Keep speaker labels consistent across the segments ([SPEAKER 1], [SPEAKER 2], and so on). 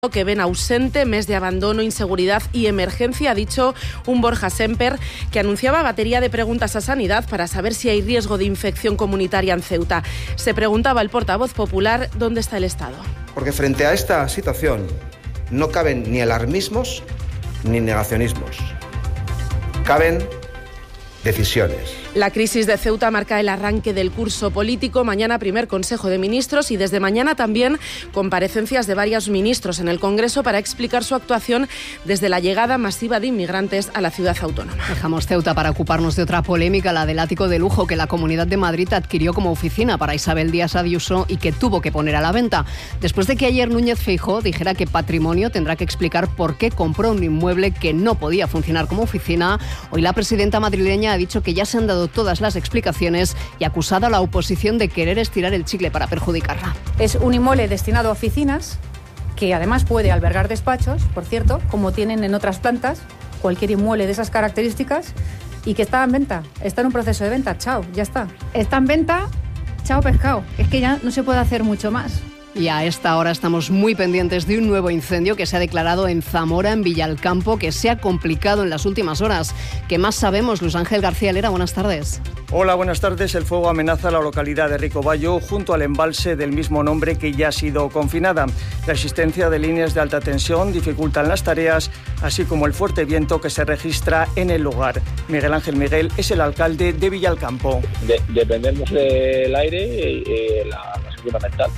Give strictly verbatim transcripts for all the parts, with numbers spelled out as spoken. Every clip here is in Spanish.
[SPEAKER 1] que ven ausente, mes de abandono, inseguridad y emergencia, ha dicho un Borja Semper que anunciaba batería de preguntas a Sanidad para saber si hay riesgo de infección comunitaria en Ceuta. Se preguntaba el portavoz popular dónde está el Estado.
[SPEAKER 2] Porque frente a esta situación no caben ni alarmismos ni negacionismos. Caben decisiones.
[SPEAKER 1] La crisis de Ceuta marca el arranque del curso político. Mañana primer Consejo de Ministros y desde mañana también comparecencias de varios ministros en el Congreso para explicar su actuación desde la llegada masiva de inmigrantes a la ciudad autónoma.
[SPEAKER 3] Dejamos Ceuta para ocuparnos de otra polémica, la del ático de lujo que la Comunidad de Madrid adquirió como oficina para Isabel Díaz Ayuso y que tuvo que poner a la venta. Después de que ayer Núñez Feijóo dijera que Patrimonio tendrá que explicar por qué compró un inmueble que no podía funcionar como oficina, hoy la presidenta madrileña ha dicho que ya se han dado todas las explicaciones y ha acusado a la oposición de querer estirar el chicle para perjudicarla.
[SPEAKER 4] Es un inmueble destinado a oficinas que además puede albergar despachos, por cierto, como tienen en otras plantas, cualquier inmueble de esas características, y que está en venta, está en un proceso de venta, chao, ya está. Está en venta, chao pescado, es que ya no se puede hacer mucho más.
[SPEAKER 3] Y a esta hora estamos muy pendientes de un nuevo incendio que se ha declarado en Zamora, en Villalcampo, que se ha complicado en las últimas horas. ¿Qué más sabemos? Luis Ángel García Lera, buenas tardes.
[SPEAKER 5] Hola, buenas tardes. El fuego amenaza la localidad de Ricobayo, junto al embalse del mismo nombre que ya ha sido confinada. La existencia de líneas de alta tensión dificultan las tareas, así como el fuerte viento que se registra en el lugar. Miguel Ángel Miguel es el alcalde de Villalcampo.
[SPEAKER 6] De, dependemos del aire y eh, la, la fundamental.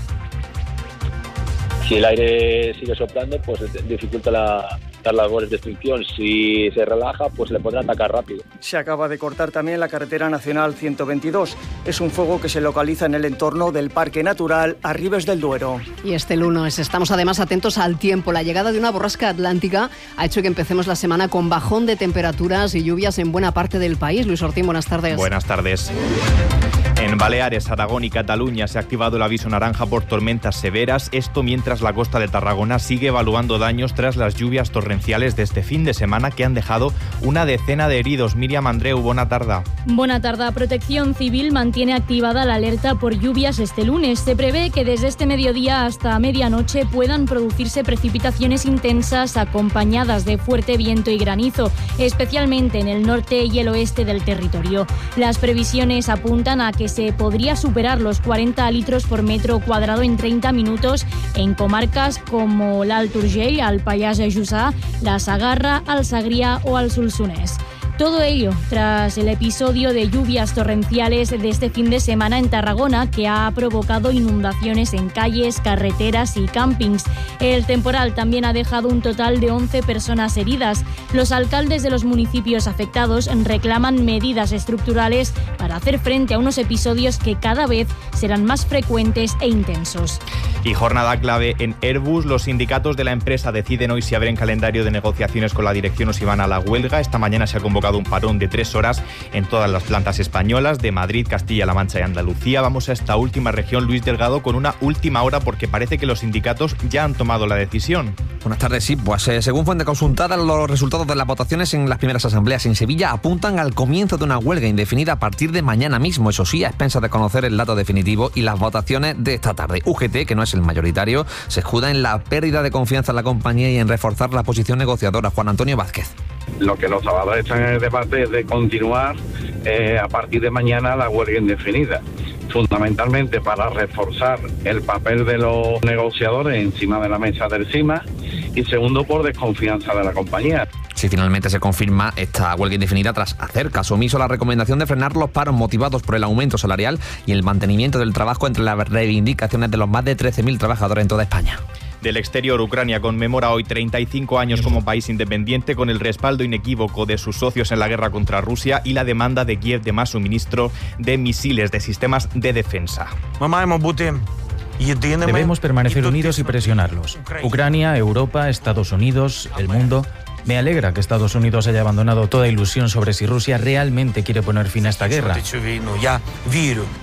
[SPEAKER 6] Si el aire sigue soplando, pues dificulta la, las labores de extinción. Si se relaja, pues le podrá atacar rápido.
[SPEAKER 5] Se acaba de cortar también la carretera nacional ciento veintidós. Es un fuego que se localiza en el entorno del Parque Natural Arribes del Duero.
[SPEAKER 3] Y este lunes estamos además atentos al tiempo. La llegada de una borrasca atlántica ha hecho que empecemos la semana con bajón de temperaturas y lluvias en buena parte del país. Luis Ortín, buenas tardes.
[SPEAKER 7] Buenas tardes. En Baleares, Aragón y Cataluña se ha activado el aviso naranja por tormentas severas, esto mientras la costa de Tarragona sigue evaluando daños tras las lluvias torrenciales de este fin de semana que han dejado una decena de heridos. Miriam Andreu, buena tarde.
[SPEAKER 8] Buena tarde. Protección Civil mantiene activada la alerta por lluvias este lunes. Se prevé que desde este mediodía hasta medianoche puedan producirse precipitaciones intensas acompañadas de fuerte viento y granizo, especialmente en el norte y el oeste del territorio. Las previsiones apuntan a que se podría superar los cuarenta litros por metro cuadrado en treinta minutos en comarcas como l'Alt Urgell, el Pallars Jussà, la Sagarra, el Segrià o el Solsonès. Todo ello tras el episodio de lluvias torrenciales de este fin de semana en Tarragona que ha provocado inundaciones en calles, carreteras y campings. El temporal también ha dejado un total de once personas heridas. Los alcaldes de los municipios afectados reclaman medidas estructurales para hacer frente a unos episodios que cada vez serán más frecuentes e intensos.
[SPEAKER 7] Y jornada clave en Airbus. Los sindicatos de la empresa deciden hoy si abren calendario de negociaciones con la dirección o si van a la huelga. Esta mañana se ha convocado un parón de tres horas en todas las plantas españolas de Madrid, Castilla-La Mancha y Andalucía. Vamos a esta última región, Luis Delgado, con una última hora porque parece que los sindicatos ya han tomado la decisión.
[SPEAKER 9] Buenas tardes, sí. Pues eh, según fuente consultada, los resultados de las votaciones en las primeras asambleas en Sevilla apuntan al comienzo de una huelga indefinida a partir de mañana mismo. Eso sí, a expensas de conocer el dato definitivo y las votaciones de esta tarde. U G T, que no es el mayoritario, se escuda en la pérdida de confianza en la compañía y en reforzar la posición negociadora. Juan Antonio Vázquez.
[SPEAKER 10] Lo que los trabajadores están en el debate es de continuar eh, a partir de mañana la huelga indefinida, fundamentalmente para reforzar el papel de los negociadores encima de la mesa del C I M A y segundo por desconfianza de la compañía.
[SPEAKER 9] Si finalmente se confirma esta huelga indefinida tras hacer caso omiso a la recomendación de frenar los paros motivados por el aumento salarial y el mantenimiento del trabajo entre las reivindicaciones de los más de trece mil trabajadores en toda España.
[SPEAKER 7] Del exterior, Ucrania conmemora hoy treinta y cinco años como país independiente con el respaldo inequívoco de sus socios en la guerra contra Rusia y la demanda de Kiev de más suministro de misiles, de sistemas de defensa.
[SPEAKER 11] Debemos permanecer unidos y presionarlos. Ucrania, Europa, Estados Unidos, el mundo. Me alegra que Estados Unidos haya abandonado toda ilusión sobre si Rusia realmente quiere poner fin a esta guerra.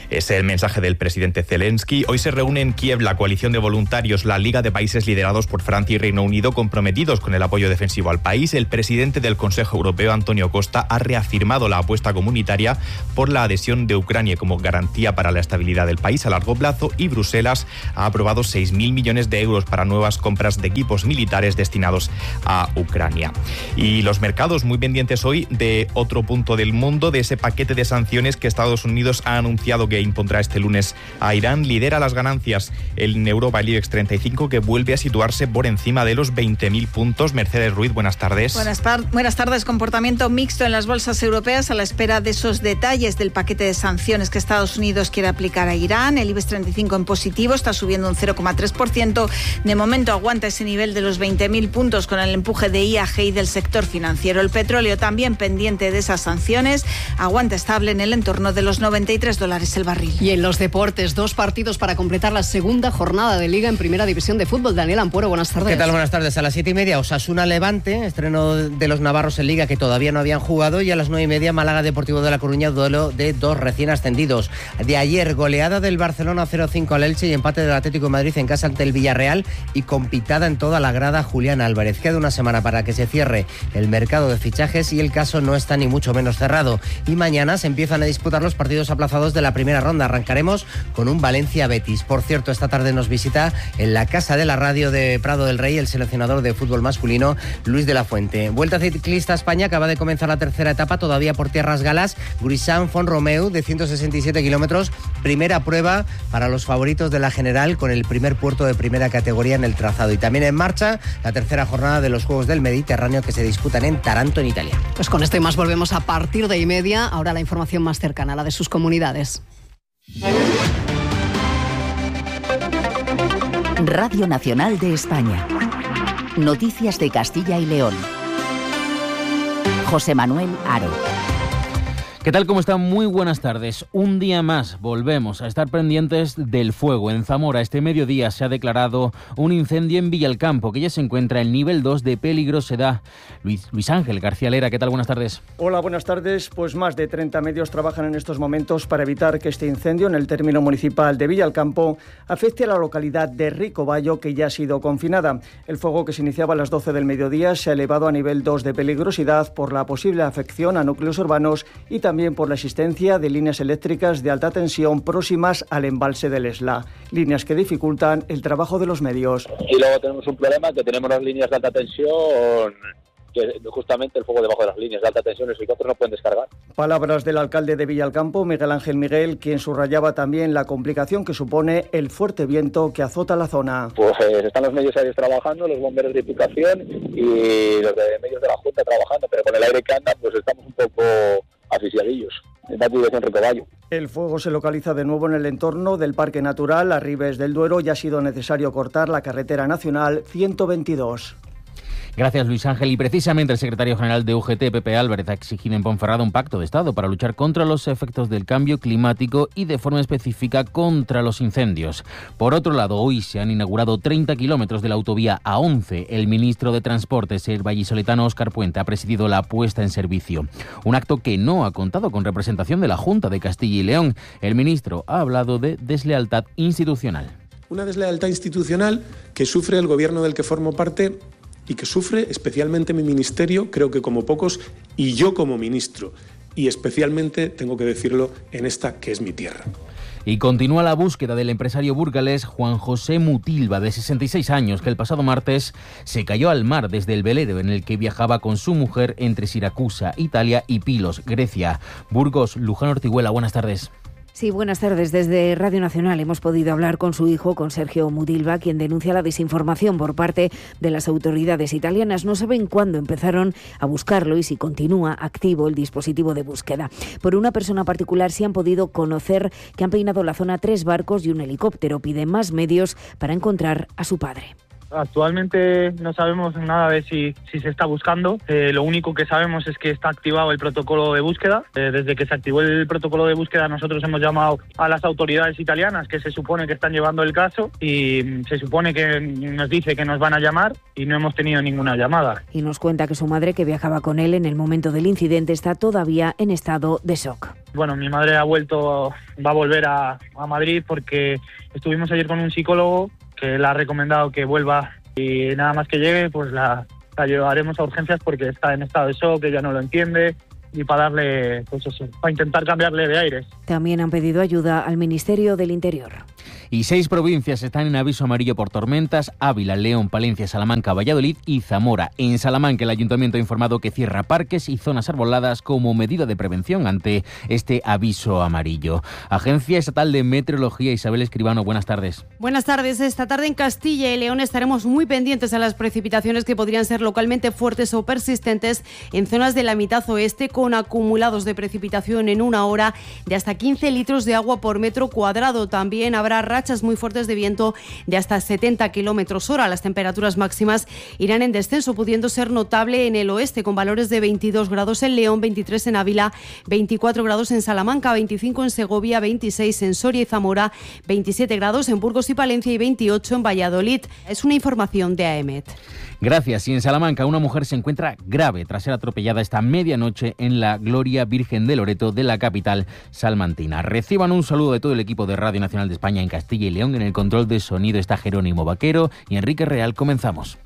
[SPEAKER 7] Es el mensaje del presidente Zelensky. Hoy se reúne en Kiev la coalición de voluntarios, la Liga de Países liderados por Francia y Reino Unido, comprometidos con el apoyo defensivo al país. El presidente del Consejo Europeo, Antonio Costa, ha reafirmado la apuesta comunitaria por la adhesión de Ucrania como garantía para la estabilidad del país a largo plazo, y Bruselas ha aprobado seis mil millones de euros para nuevas compras de equipos militares destinados a Ucrania. Y los mercados muy pendientes hoy de otro punto del mundo, de ese paquete de sanciones que Estados Unidos ha anunciado que impondrá este lunes a Irán. Lidera las ganancias en Europa el IBEX treinta y cinco, que vuelve a situarse por encima de los veinte mil puntos. Mercedes Ruiz, buenas tardes.
[SPEAKER 12] Buenas, par- buenas tardes. Comportamiento mixto en las bolsas europeas a la espera de esos detalles del paquete de sanciones que Estados Unidos quiere aplicar a Irán. El IBEX treinta y cinco en positivo, está subiendo un cero coma tres por ciento. De momento aguanta ese nivel de los veinte mil puntos con el empuje de I A G y del sector financiero. El petróleo, también pendiente de esas sanciones, aguanta estable en el entorno de los noventa y tres dólares el barril.
[SPEAKER 3] Y en los deportes, dos partidos para completar la segunda jornada de Liga en Primera División de Fútbol. Daniel Ampuero, buenas tardes.
[SPEAKER 13] ¿Qué tal? Buenas tardes. A las siete y media, Osasuna Levante, estreno de los navarros en Liga que todavía no habían jugado, y a las nueve y media, Málaga Deportivo de La Coruña, duelo de dos recién ascendidos. De ayer, goleada del Barcelona cero cinco al Elche y empate del Atlético de Madrid en casa ante el Villarreal, y con pitada en toda la grada Julián Álvarez. Queda una semana para que se cierre el mercado de fichajes y el caso no está ni mucho menos cerrado. Y mañana se empiezan a disputar los partidos aplazados de la primera ronda. Arrancaremos con un Valencia-Betis. Por cierto, esta tarde nos visita en la Casa de la Radio de Prado del Rey el seleccionador de fútbol masculino, Luis de la Fuente. Vuelta ciclista a España, acaba de comenzar la tercera etapa, todavía por tierras galas. Grisán Font-Romeu, de ciento sesenta y siete kilómetros, primera prueba para los favoritos de la general, con el primer puerto de primera categoría en el trazado. Y también en marcha la tercera jornada de los Juegos del Mediterráneo, que se disputan en Taranto, en Italia.
[SPEAKER 3] Pues con esto y más volvemos a partir de y media. Ahora la información más cercana, la de sus comunidades.
[SPEAKER 14] Radio Nacional de España. Noticias de Castilla y León. José Manuel Aro.
[SPEAKER 15] ¿Qué tal? ¿Cómo están? Muy buenas tardes. Un día más volvemos a estar pendientes del fuego. En Zamora, este mediodía se ha declarado un incendio en Villalcampo, que ya se encuentra en nivel dos de peligrosidad. Luis, Luis Ángel García Lera, ¿qué tal? Buenas tardes.
[SPEAKER 5] Hola, buenas tardes. Pues más de treinta medios trabajan en estos momentos para evitar que este incendio en el término municipal de Villalcampo afecte a la localidad de Ricobayo, que ya ha sido confinada. El fuego, que se iniciaba a las doce del mediodía, se ha elevado a nivel dos de peligrosidad por la posible afección a núcleos urbanos y también también por la existencia de líneas eléctricas de alta tensión próximas al embalse del Esla, líneas que dificultan el trabajo de los medios.
[SPEAKER 6] Y luego tenemos un problema, que tenemos las líneas de alta tensión, que justamente el fuego debajo de las líneas de alta tensión, los helicópteros no pueden descargar.
[SPEAKER 5] Palabras del alcalde de Villalcampo, Miguel Ángel Miguel, quien subrayaba también la complicación que supone el fuerte viento que azota la zona.
[SPEAKER 6] Pues eh, están los medios aéreos trabajando, los bomberos de Diputación y los de medios de la Junta trabajando, pero con el aire que anda, pues estamos un poco asfixiadillos. En la dirección Ricobayo.
[SPEAKER 5] El fuego se localiza de nuevo en el entorno del Parque Natural Arribes del Duero y ha sido necesario cortar la carretera nacional ciento veintidós.
[SPEAKER 15] Gracias, Luis Ángel. Y precisamente el secretario general de U G T, Pepe Álvarez, ha exigido en Ponferrada un pacto de Estado para luchar contra los efectos del cambio climático y de forma específica contra los incendios. Por otro lado, hoy se han inaugurado treinta kilómetros de la autovía A once. El ministro de Transportes, el vallisoletano Óscar Puente, ha presidido la puesta en servicio. Un acto que no ha contado con representación de la Junta de Castilla y León. El ministro ha hablado de deslealtad institucional.
[SPEAKER 16] Una deslealtad institucional que sufre el gobierno del que formo parte y que sufre especialmente mi ministerio, creo que como pocos, y yo como ministro. Y especialmente, tengo que decirlo, en esta que es mi tierra.
[SPEAKER 15] Y continúa la búsqueda del empresario burgalés Juan José Mutilva, de sesenta y seis años, que el pasado martes se cayó al mar desde el velero en el que viajaba con su mujer entre Siracusa, Italia, y Pilos, Grecia. Burgos, Luján Ortiguela, buenas tardes.
[SPEAKER 17] Sí, buenas tardes. Desde Radio Nacional hemos podido hablar con su hijo, con Sergio Mutilva, quien denuncia la desinformación por parte de las autoridades italianas. No saben cuándo empezaron a buscarlo y si continúa activo el dispositivo de búsqueda. Por una persona particular sí han podido conocer que han peinado la zona tres barcos y un helicóptero. Piden más medios para encontrar a su padre.
[SPEAKER 18] Actualmente no sabemos nada de si, si se está buscando. Eh, lo único que sabemos es que está activado el protocolo de búsqueda. Eh, desde que se activó el protocolo de búsqueda nosotros hemos llamado a las autoridades italianas que se supone que están llevando el caso y se supone que nos dice que nos van a llamar y no hemos tenido ninguna llamada.
[SPEAKER 17] Y nos cuenta que su madre, que viajaba con él en el momento del incidente, está todavía en estado de shock.
[SPEAKER 18] Bueno, mi madre ha vuelto, va a volver a, a Madrid porque estuvimos ayer con un psicólogo que le ha recomendado que vuelva y nada más que llegue pues la, la llevaremos a urgencias porque está en estado de shock, ella no lo entiende y para darle, pues eso, para intentar cambiarle de aires.
[SPEAKER 17] También han pedido ayuda al Ministerio del Interior.
[SPEAKER 15] Y seis provincias están en aviso amarillo por tormentas: Ávila, León, Palencia, Salamanca, Valladolid y Zamora. En Salamanca el ayuntamiento ha informado que cierra parques y zonas arboladas como medida de prevención ante este aviso amarillo. Agencia Estatal de Meteorología, Isabel Escribano, buenas tardes.
[SPEAKER 19] Buenas tardes. Esta tarde en Castilla y León estaremos muy pendientes a las precipitaciones que podrían ser localmente fuertes o persistentes en zonas de la mitad oeste, con acumulados de precipitación en una hora de hasta quince litros de agua por metro cuadrado. También habrá rachas muy fuertes de viento de hasta setenta kilómetros hora. Las temperaturas máximas irán en descenso, pudiendo ser notable en el oeste, con valores de veintidós grados en León, veintitrés en Ávila, veinticuatro grados en Salamanca, veinticinco en Segovia, veintiséis en Soria y Zamora, veintisiete grados en Burgos y Palencia y veintiocho en Valladolid. Es una información de A E M E T.
[SPEAKER 15] Gracias. Y en Salamanca una mujer se encuentra grave tras ser atropellada esta medianoche en la Gloria Virgen de Loreto de la capital salmantina. Reciban un saludo de todo el equipo de Radio Nacional de España en Castilla y León. En el control de sonido está Jerónimo Vaquero y Enrique Real. Comenzamos.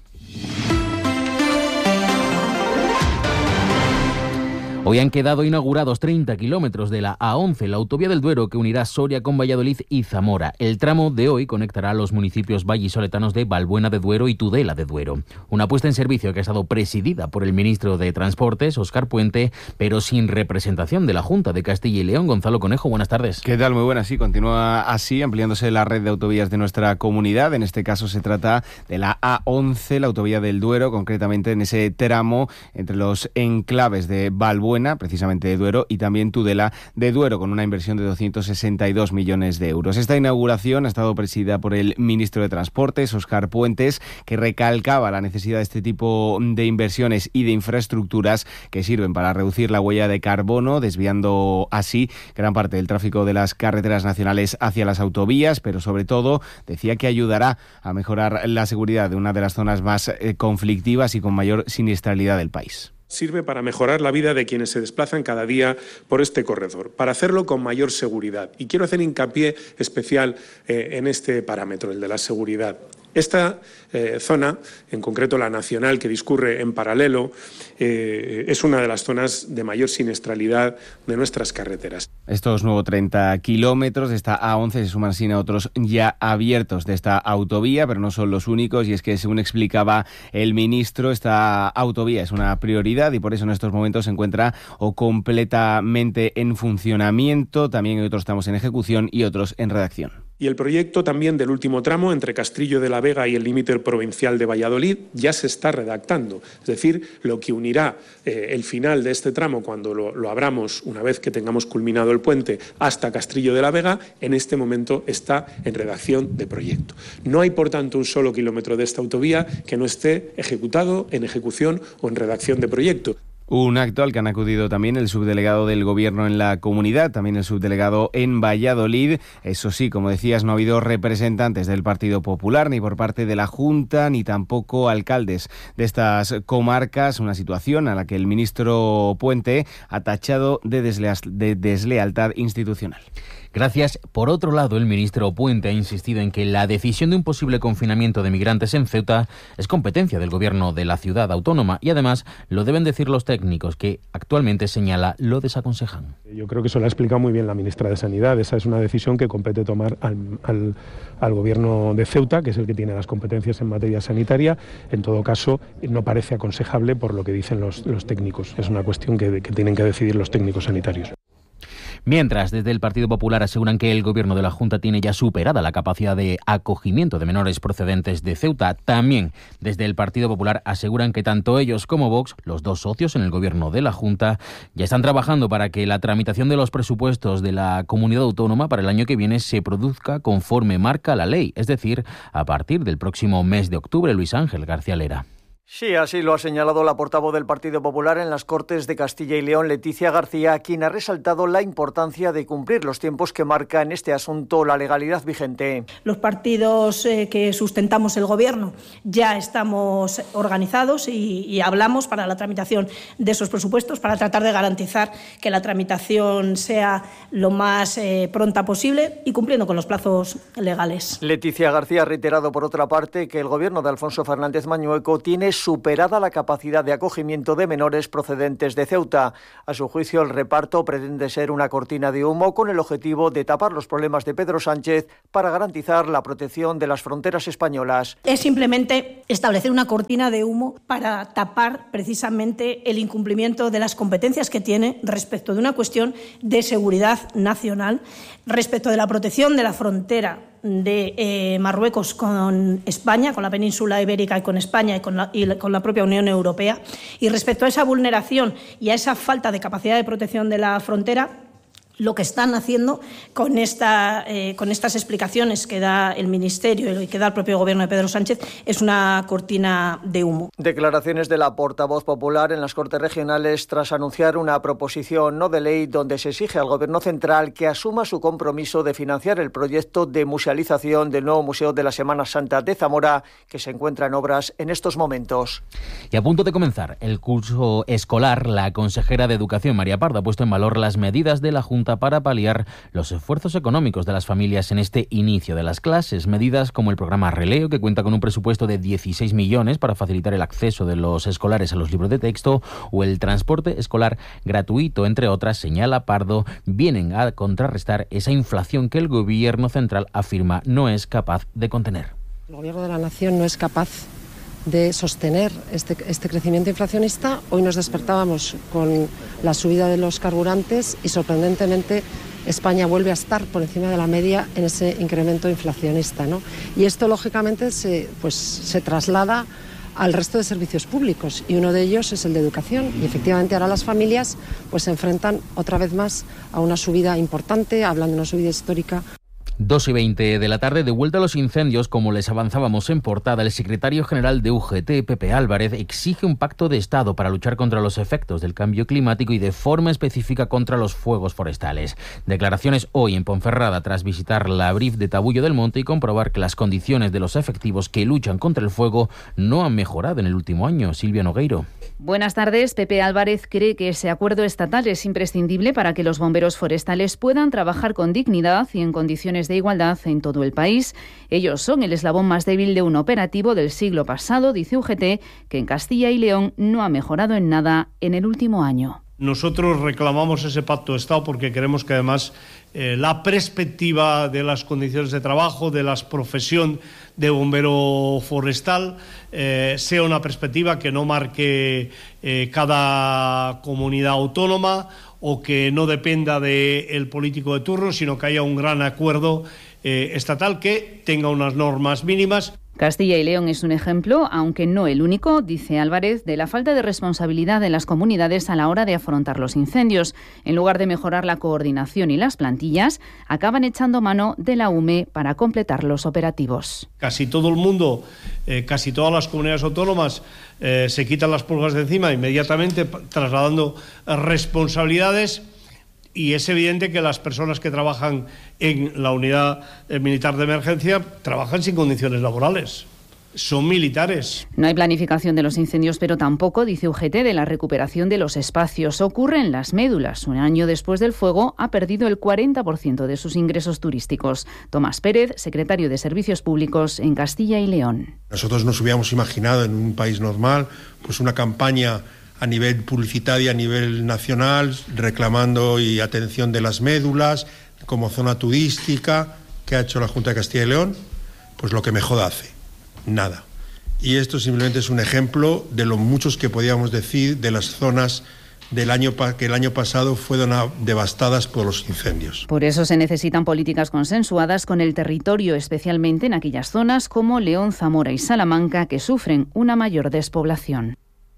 [SPEAKER 15] Hoy han quedado inaugurados treinta kilómetros de la A once, la autovía del Duero que unirá Soria con Valladolid y Zamora. El tramo de hoy conectará a los municipios vallisoletanos de Valbuena de Duero y Tudela de Duero. Una puesta en servicio que ha estado presidida por el ministro de Transportes, Óscar Puente, pero sin representación de la Junta de Castilla y León. Gonzalo Conejo, buenas tardes.
[SPEAKER 20] ¿Qué tal? Muy buenas. Sí, continúa así, ampliándose la red de autovías de nuestra comunidad. En este caso se trata de la A once, la autovía del Duero, concretamente en ese tramo entre los enclaves de Valbuena, precisamente de Duero, y también Tudela de Duero, con una inversión de doscientos sesenta y dos millones de euros. Esta inauguración ha estado presidida por el ministro de Transportes, Óscar Puentes, que recalcaba la necesidad de este tipo de inversiones y de infraestructuras que sirven para reducir la huella de carbono, desviando así gran parte del tráfico de las carreteras nacionales hacia las autovías, pero sobre todo decía que ayudará a mejorar la seguridad de una de las zonas más eh, conflictivas y con mayor siniestralidad del país.
[SPEAKER 16] Sirve para mejorar la vida de quienes se desplazan cada día por este corredor, para hacerlo con mayor seguridad. Y quiero hacer hincapié especial eh, en este parámetro, el de la seguridad. Esta eh, zona, en concreto la nacional que discurre en paralelo, eh, es una de las zonas de mayor siniestralidad de nuestras carreteras.
[SPEAKER 20] Estos nuevos treinta kilómetros de esta A once se suman así a otros ya abiertos de esta autovía, pero no son los únicos, y es que, según explicaba el ministro, esta autovía es una prioridad y por eso en estos momentos se encuentra o completamente en funcionamiento. También hay otros tramos en ejecución y otros en redacción.
[SPEAKER 16] Y el proyecto también del último tramo entre Castrillo de la Vega y el límite provincial de Valladolid ya se está redactando. Es decir, lo que unirá eh, el final de este tramo, cuando lo, lo abramos, una vez que tengamos culminado el puente, hasta Castrillo de la Vega, en este momento está en redacción de proyecto. No hay, por tanto, un solo kilómetro de esta autovía que no esté ejecutado, en ejecución o en redacción de proyecto.
[SPEAKER 20] Un acto al que han acudido también el subdelegado del Gobierno en la comunidad, también el subdelegado en Valladolid. Eso sí, como decías, no ha habido representantes del Partido Popular, ni por parte de la Junta, ni tampoco alcaldes de estas comarcas, una situación a la que el ministro Puente ha tachado de, desleal, de deslealtad institucional.
[SPEAKER 15] Gracias. Por otro lado, el ministro Puente ha insistido en que la decisión de un posible confinamiento de migrantes en Ceuta es competencia del gobierno de la ciudad autónoma y además lo deben decir los técnicos, que actualmente, señala, lo desaconsejan.
[SPEAKER 16] Yo creo que eso lo ha explicado muy bien la ministra de Sanidad. Esa es una decisión que compete tomar al, al, al gobierno de Ceuta, que es el que tiene las competencias en materia sanitaria. En todo caso, no parece aconsejable por lo que dicen los, los técnicos. Es una cuestión que, que tienen que decidir los técnicos sanitarios.
[SPEAKER 15] Mientras, desde el Partido Popular aseguran que el gobierno de la Junta tiene ya superada la capacidad de acogimiento de menores procedentes de Ceuta. También, desde el Partido Popular aseguran que tanto ellos como Vox, los dos socios en el gobierno de la Junta, ya están trabajando para que la tramitación de los presupuestos de la comunidad autónoma para el año que viene se produzca conforme marca la ley, es decir, a partir del próximo mes de octubre. Luis Ángel García Lera.
[SPEAKER 5] Sí, así lo ha señalado la portavoz del Partido Popular en las Cortes de Castilla y León, Leticia García, quien ha resaltado la importancia de cumplir los tiempos que marca en este asunto la legalidad vigente.
[SPEAKER 21] Los partidos eh, que sustentamos el Gobierno ya estamos organizados y, y hablamos para la tramitación de esos presupuestos, para tratar de garantizar que la tramitación sea lo más eh, pronta posible y cumpliendo con los plazos legales.
[SPEAKER 5] Leticia García ha reiterado, por otra parte, que el Gobierno de Alfonso Fernández Mañueco tiene superada la capacidad de acogimiento de menores procedentes de Ceuta. A su juicio, el reparto pretende ser una cortina de humo con el objetivo de tapar los problemas de Pedro Sánchez para garantizar la protección de las fronteras españolas.
[SPEAKER 21] Es simplemente establecer una cortina de humo para tapar precisamente el incumplimiento de las competencias que tiene respecto de una cuestión de seguridad nacional, respecto de la protección de la frontera de eh, Marruecos con España, con la península ibérica y con España y con, la, y con la propia Unión Europea. Y respecto a esa vulneración y a esa falta de capacidad de protección de la frontera, lo que están haciendo con, esta, eh, con estas explicaciones que da el Ministerio y que da el propio Gobierno de Pedro Sánchez es una cortina de humo.
[SPEAKER 5] Declaraciones de la portavoz popular en las Cortes Regionales tras anunciar una proposición no de ley donde se exige al Gobierno central que asuma su compromiso de financiar el proyecto de musealización del nuevo Museo de la Semana Santa de Zamora, que se encuentra en obras en estos momentos.
[SPEAKER 15] Y a punto de comenzar el curso escolar, la consejera de Educación, María Pardo, ha puesto en valor las medidas de la Junta para paliar los esfuerzos económicos de las familias en este inicio de las clases. Medidas como el programa Releo, que cuenta con un presupuesto de dieciséis millones para facilitar el acceso de los escolares a los libros de texto, o el transporte escolar gratuito, entre otras, señala Pardo, vienen a contrarrestar esa inflación que el Gobierno central afirma no es capaz de contener.
[SPEAKER 22] El Gobierno de la Nación no es capaz de sostener este, este crecimiento inflacionista. Hoy nos despertábamos con la subida de los carburantes y, sorprendentemente, España vuelve a estar por encima de la media en ese incremento inflacionista, ¿no? Y esto, lógicamente, se, pues, se traslada al resto de servicios públicos, y uno de ellos es el de educación. Y efectivamente ahora las familias pues, se enfrentan otra vez más a una subida importante, hablando de una subida histórica.
[SPEAKER 15] dos y veinte de la tarde, de vuelta a los incendios, como les avanzábamos en portada, el secretario general de U G T, Pepe Álvarez, exige un pacto de Estado para luchar contra los efectos del cambio climático y de forma específica contra los fuegos forestales. Declaraciones hoy en Ponferrada tras visitar la B R I F de Tabullo del Monte y comprobar que las condiciones de los efectivos que luchan contra el fuego no han mejorado en el último año. Silvia Nogueiro.
[SPEAKER 23] Buenas tardes. Pepe Álvarez cree que ese acuerdo estatal es imprescindible para que los bomberos forestales puedan trabajar con dignidad y en condiciones de igualdad en todo el país. Ellos son el eslabón más débil de un operativo del siglo pasado, dice U G T, que en Castilla y León no ha mejorado en nada en el último año.
[SPEAKER 24] Nosotros reclamamos ese pacto de Estado porque queremos que además eh, la perspectiva de las condiciones de trabajo, de la profesión de bombero forestal, eh, sea una perspectiva que no marque eh, cada comunidad autónoma o que no dependa del político de turno, sino que haya un gran acuerdo eh, estatal que tenga unas normas mínimas.
[SPEAKER 23] Castilla y León es un ejemplo, aunque no el único, dice Álvarez, de la falta de responsabilidad de las comunidades a la hora de afrontar los incendios. En lugar de mejorar la coordinación y las plantillas, acaban echando mano de la U M E para completar los operativos.
[SPEAKER 24] Casi todo el mundo, eh, casi todas las comunidades autónomas eh, se quitan las pulgas de encima inmediatamente, trasladando responsabilidades. Y es evidente que las personas que trabajan en la unidad militar de emergencia trabajan sin condiciones laborales. Son militares.
[SPEAKER 23] No hay planificación de los incendios, pero tampoco, dice U G T, de la recuperación de los espacios. Ocurre en Las Médulas. Un año después del fuego ha perdido el cuarenta por ciento de sus ingresos turísticos. Tomás Pérez, secretario de Servicios Públicos en Castilla y León.
[SPEAKER 25] Nosotros nos hubiéramos imaginado en un país normal pues una campaña a nivel publicitario, a nivel nacional, reclamando y atención de Las Médulas como zona turística. ¿Qué ha hecho la Junta de Castilla y León? Pues lo que mejor hace, nada. Y esto simplemente es un ejemplo de lo muchos que podíamos decir de las zonas del año que el año pasado fueron devastadas por los incendios.
[SPEAKER 23] Por eso se necesitan políticas consensuadas con el territorio, especialmente en aquellas zonas como León, Zamora y Salamanca, que sufren una mayor despoblación.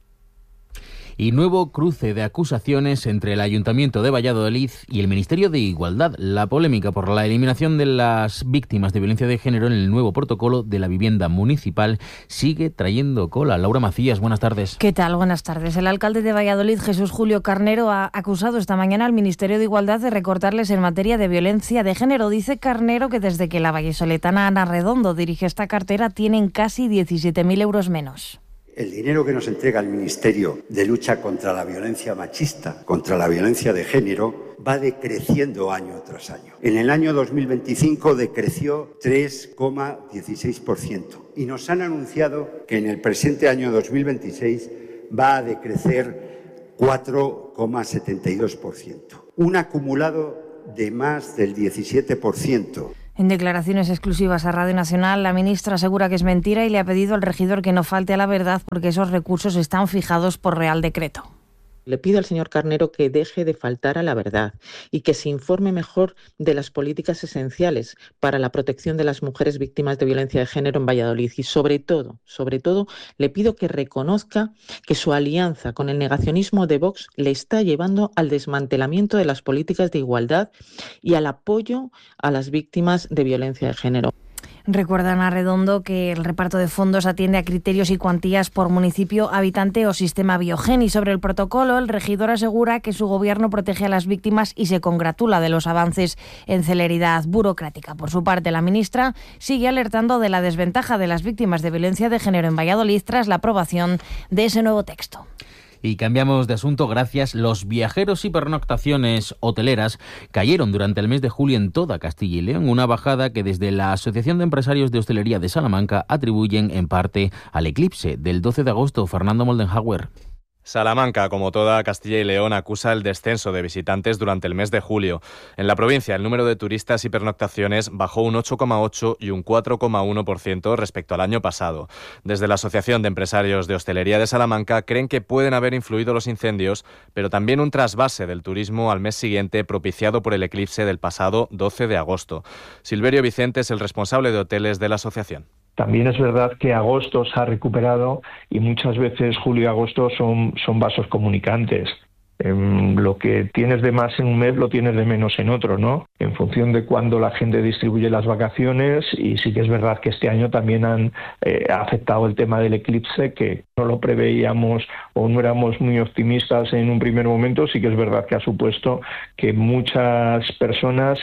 [SPEAKER 15] Y nuevo cruce de acusaciones entre el Ayuntamiento de Valladolid y el Ministerio de Igualdad. La polémica por la eliminación de las víctimas de violencia de género en el nuevo protocolo de la vivienda municipal sigue trayendo cola. Laura Macías, buenas tardes.
[SPEAKER 1] ¿Qué tal? Buenas tardes. El alcalde de Valladolid, Jesús Julio Carnero, ha acusado esta mañana al Ministerio de Igualdad de recortarles en materia de violencia de género. Dice Carnero que desde que la vallesoletana Ana Redondo dirige esta cartera tienen casi diecisiete mil euros menos.
[SPEAKER 2] El dinero que nos entrega el Ministerio de Lucha contra la Violencia Machista, contra la violencia de género, va decreciendo año tras año. En el año dos mil veinticinco decreció tres coma dieciséis por ciento y nos han anunciado que en el presente año dos mil veintiséis va a decrecer cuatro coma setenta y dos por ciento. Un acumulado de más del diecisiete por ciento.
[SPEAKER 1] En declaraciones exclusivas a Radio Nacional, la ministra asegura que es mentira y le ha pedido al regidor que no falte a la verdad porque esos recursos están fijados por Real Decreto.
[SPEAKER 4] Le pido al señor Carnero que deje de faltar a la verdad y que se informe mejor de las políticas esenciales para la protección de las mujeres víctimas de violencia de género en Valladolid. Y sobre todo, sobre todo, le pido que reconozca que su alianza con el negacionismo de Vox le está llevando al desmantelamiento de las políticas de igualdad y al apoyo a las víctimas de violencia de género.
[SPEAKER 1] Recuerdan a Redondo que el reparto de fondos atiende a criterios y cuantías por municipio, habitante o sistema Biogen. Y sobre el protocolo, el regidor asegura que su gobierno protege a las víctimas y se congratula de los avances en celeridad burocrática. Por su parte, la ministra sigue alertando de la desventaja de las víctimas de violencia de género en Valladolid tras la aprobación de ese nuevo texto.
[SPEAKER 15] Y cambiamos de asunto. Gracias. Los viajeros y pernoctaciones hoteleras cayeron durante el mes de julio en toda Castilla y León, una bajada que desde la Asociación de Empresarios de Hostelería de Salamanca atribuyen en parte al eclipse del doce de agosto. Fernando Moldenhauer.
[SPEAKER 8] Salamanca, como toda Castilla y León, acusa el descenso de visitantes durante el mes de julio. En la provincia, el número de turistas y pernoctaciones bajó un ocho coma ocho y un cuatro coma uno por ciento respecto al año pasado. Desde la Asociación de Empresarios de Hostelería de Salamanca creen que pueden haber influido los incendios, pero también un trasvase del turismo al mes siguiente propiciado por el eclipse del pasado doce de agosto. Silverio Vicente es el responsable de hoteles de la asociación.
[SPEAKER 10] También es verdad que agosto se ha recuperado y muchas veces julio y agosto son, son vasos comunicantes. Eh, lo que tienes de más en un mes lo tienes de menos en otro, ¿no? En función de cuándo la gente distribuye las vacaciones, y sí que es verdad que este año también han eh, afectado el tema del eclipse, que no lo preveíamos o no éramos muy optimistas en un primer momento. Sí que es verdad que ha supuesto que muchas personas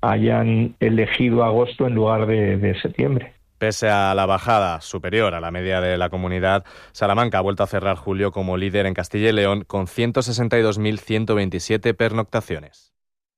[SPEAKER 10] hayan elegido agosto en lugar de, de septiembre.
[SPEAKER 8] Pese a la bajada superior a la media de la comunidad, Salamanca ha vuelto a cerrar julio como líder en Castilla y León con ciento sesenta y dos mil ciento veintisiete pernoctaciones.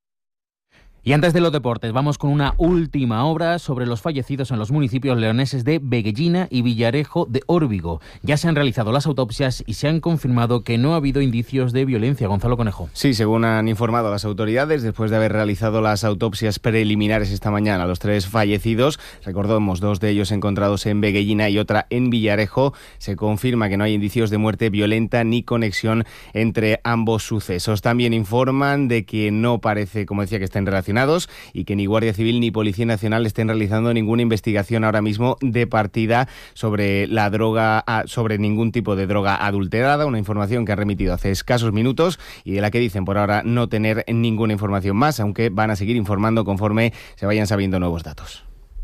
[SPEAKER 15] Y antes de los deportes, vamos con una última obra sobre los fallecidos en los municipios leoneses de Veguellina y Villarejo de Órbigo. Ya se han realizado las autopsias y se han confirmado que no ha habido indicios de violencia. Gonzalo Conejo.
[SPEAKER 20] Sí, según han informado las autoridades, después de haber realizado las autopsias preliminares esta mañana a los tres fallecidos, recordemos, dos de ellos encontrados en Veguellina y otra en Villarejo, se confirma que no hay indicios de muerte violenta ni conexión entre ambos sucesos. También informan de que no parece, como decía, que estén relacionados y que ni Guardia Civil ni Policía Nacional estén realizando ninguna investigación ahora mismo de partida sobre la droga, sobre ningún tipo de droga adulterada, una información que ha remitido hace escasos minutos y de la que dicen por ahora no tener ninguna información más, aunque van a seguir informando conforme se vayan sabiendo nuevos datos.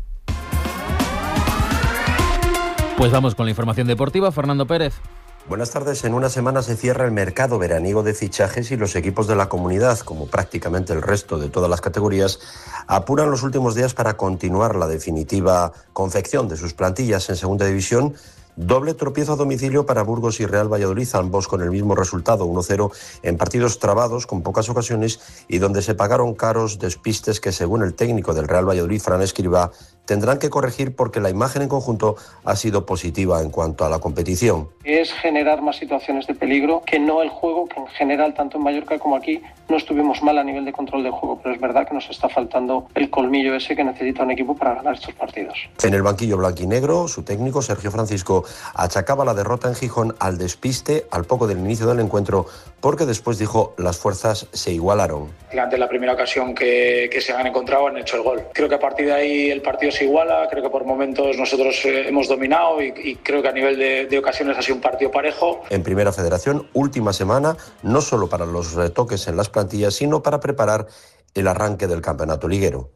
[SPEAKER 15] Pues vamos con la información deportiva. Fernando Pérez.
[SPEAKER 26] Buenas tardes. En una semana se cierra el mercado veraniego de fichajes y los equipos de la comunidad, como prácticamente el resto de todas las categorías, apuran los últimos días para continuar la definitiva confección de sus plantillas en Segunda División. Doble tropiezo a domicilio para Burgos y Real Valladolid, ambos con el mismo resultado, uno cero, en partidos trabados, con pocas ocasiones, y donde se pagaron caros despistes que, según el técnico del Real Valladolid, Fran Escribá, tendrán que corregir porque la imagen en conjunto ha sido positiva en cuanto a la competición.
[SPEAKER 27] Es generar más situaciones de peligro que no el juego, que en general, tanto en Mallorca como aquí, no estuvimos mal a nivel de control del juego, pero es verdad que nos está faltando el colmillo ese que necesita un equipo para ganar estos partidos.
[SPEAKER 26] En el banquillo blanquinegro, su técnico, Sergio Francisco, achacaba la derrota en Gijón al despiste al poco del inicio del encuentro, porque después dijo las fuerzas se igualaron.
[SPEAKER 3] Ante la primera ocasión que, que se han encontrado han hecho el gol. Creo que a partir de ahí el partido se iguala, creo que por momentos nosotros eh, hemos dominado y, y creo que a nivel de, de ocasiones ha sido un partido parejo.
[SPEAKER 26] En Primera Federación, última semana, no solo para los retoques en las plantillas, sino para preparar el arranque del campeonato liguero.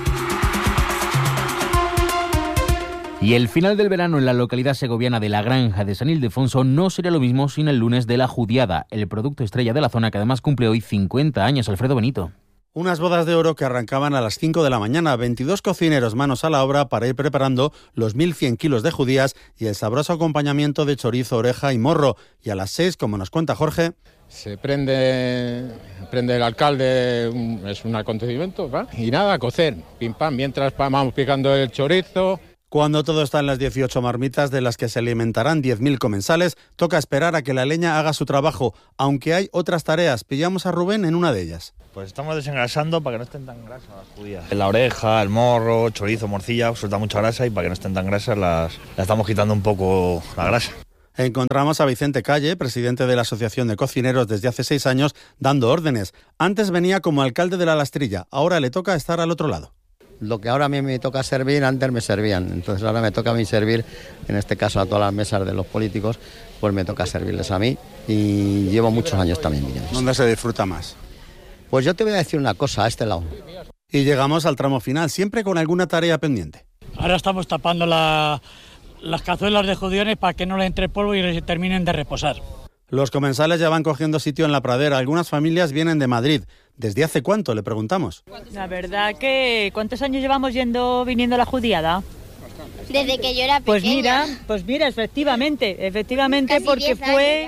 [SPEAKER 15] Y el final del verano en la localidad segoviana de La Granja de San Ildefonso no sería lo mismo sin el lunes de la Judiada, el producto estrella de la zona que además cumple hoy cincuenta años. Alfredo Benito.
[SPEAKER 7] Unas bodas de oro que arrancaban a las cinco de la mañana, veintidós cocineros manos a la obra para ir preparando los mil cien kilos de judías y el sabroso acompañamiento de chorizo, oreja y morro. Y a las seis, como nos cuenta Jorge,
[SPEAKER 9] se prende, prende el alcalde, es un acontecimiento, ¿va? Y nada, a cocer, pim pam, mientras vamos picando el chorizo.
[SPEAKER 7] Cuando todo está en las dieciocho marmitas de las que se alimentarán diez mil comensales, toca esperar a que la leña haga su trabajo, aunque hay otras tareas. Pillamos a Rubén en una de ellas.
[SPEAKER 11] Pues estamos desengrasando para que no estén tan grasas las judías. La oreja, el morro, chorizo, morcilla, suelta mucha grasa y para que no estén tan grasas las, las estamos quitando un poco la grasa.
[SPEAKER 7] Encontramos a Vicente Calle, presidente de la Asociación de Cocineros desde hace seis años, dando órdenes. Antes venía como alcalde de La Lastrilla, ahora le toca estar al otro lado.
[SPEAKER 12] Lo que ahora a mí me toca servir, antes me servían. Entonces ahora me toca a mí servir, en este caso a todas las mesas de los políticos, pues me toca servirles a mí y llevo muchos años también. Millones.
[SPEAKER 7] ¿Dónde se disfruta más?
[SPEAKER 12] Pues yo te voy a decir una cosa, a este lado.
[SPEAKER 7] Y llegamos al tramo final, siempre con alguna tarea pendiente.
[SPEAKER 13] Ahora estamos tapando la, las cazuelas de judiones para que no le entre polvo y terminen de reposar.
[SPEAKER 7] Los comensales ya van cogiendo sitio en la pradera. Algunas familias vienen de Madrid. ¿Desde hace cuánto? Le preguntamos.
[SPEAKER 14] La verdad que... ¿Cuántos años llevamos yendo, viniendo a la Judiada?
[SPEAKER 28] Desde que yo era pequeña.
[SPEAKER 14] Pues mira, pues mira, efectivamente, efectivamente,
[SPEAKER 28] Casi
[SPEAKER 14] porque fue...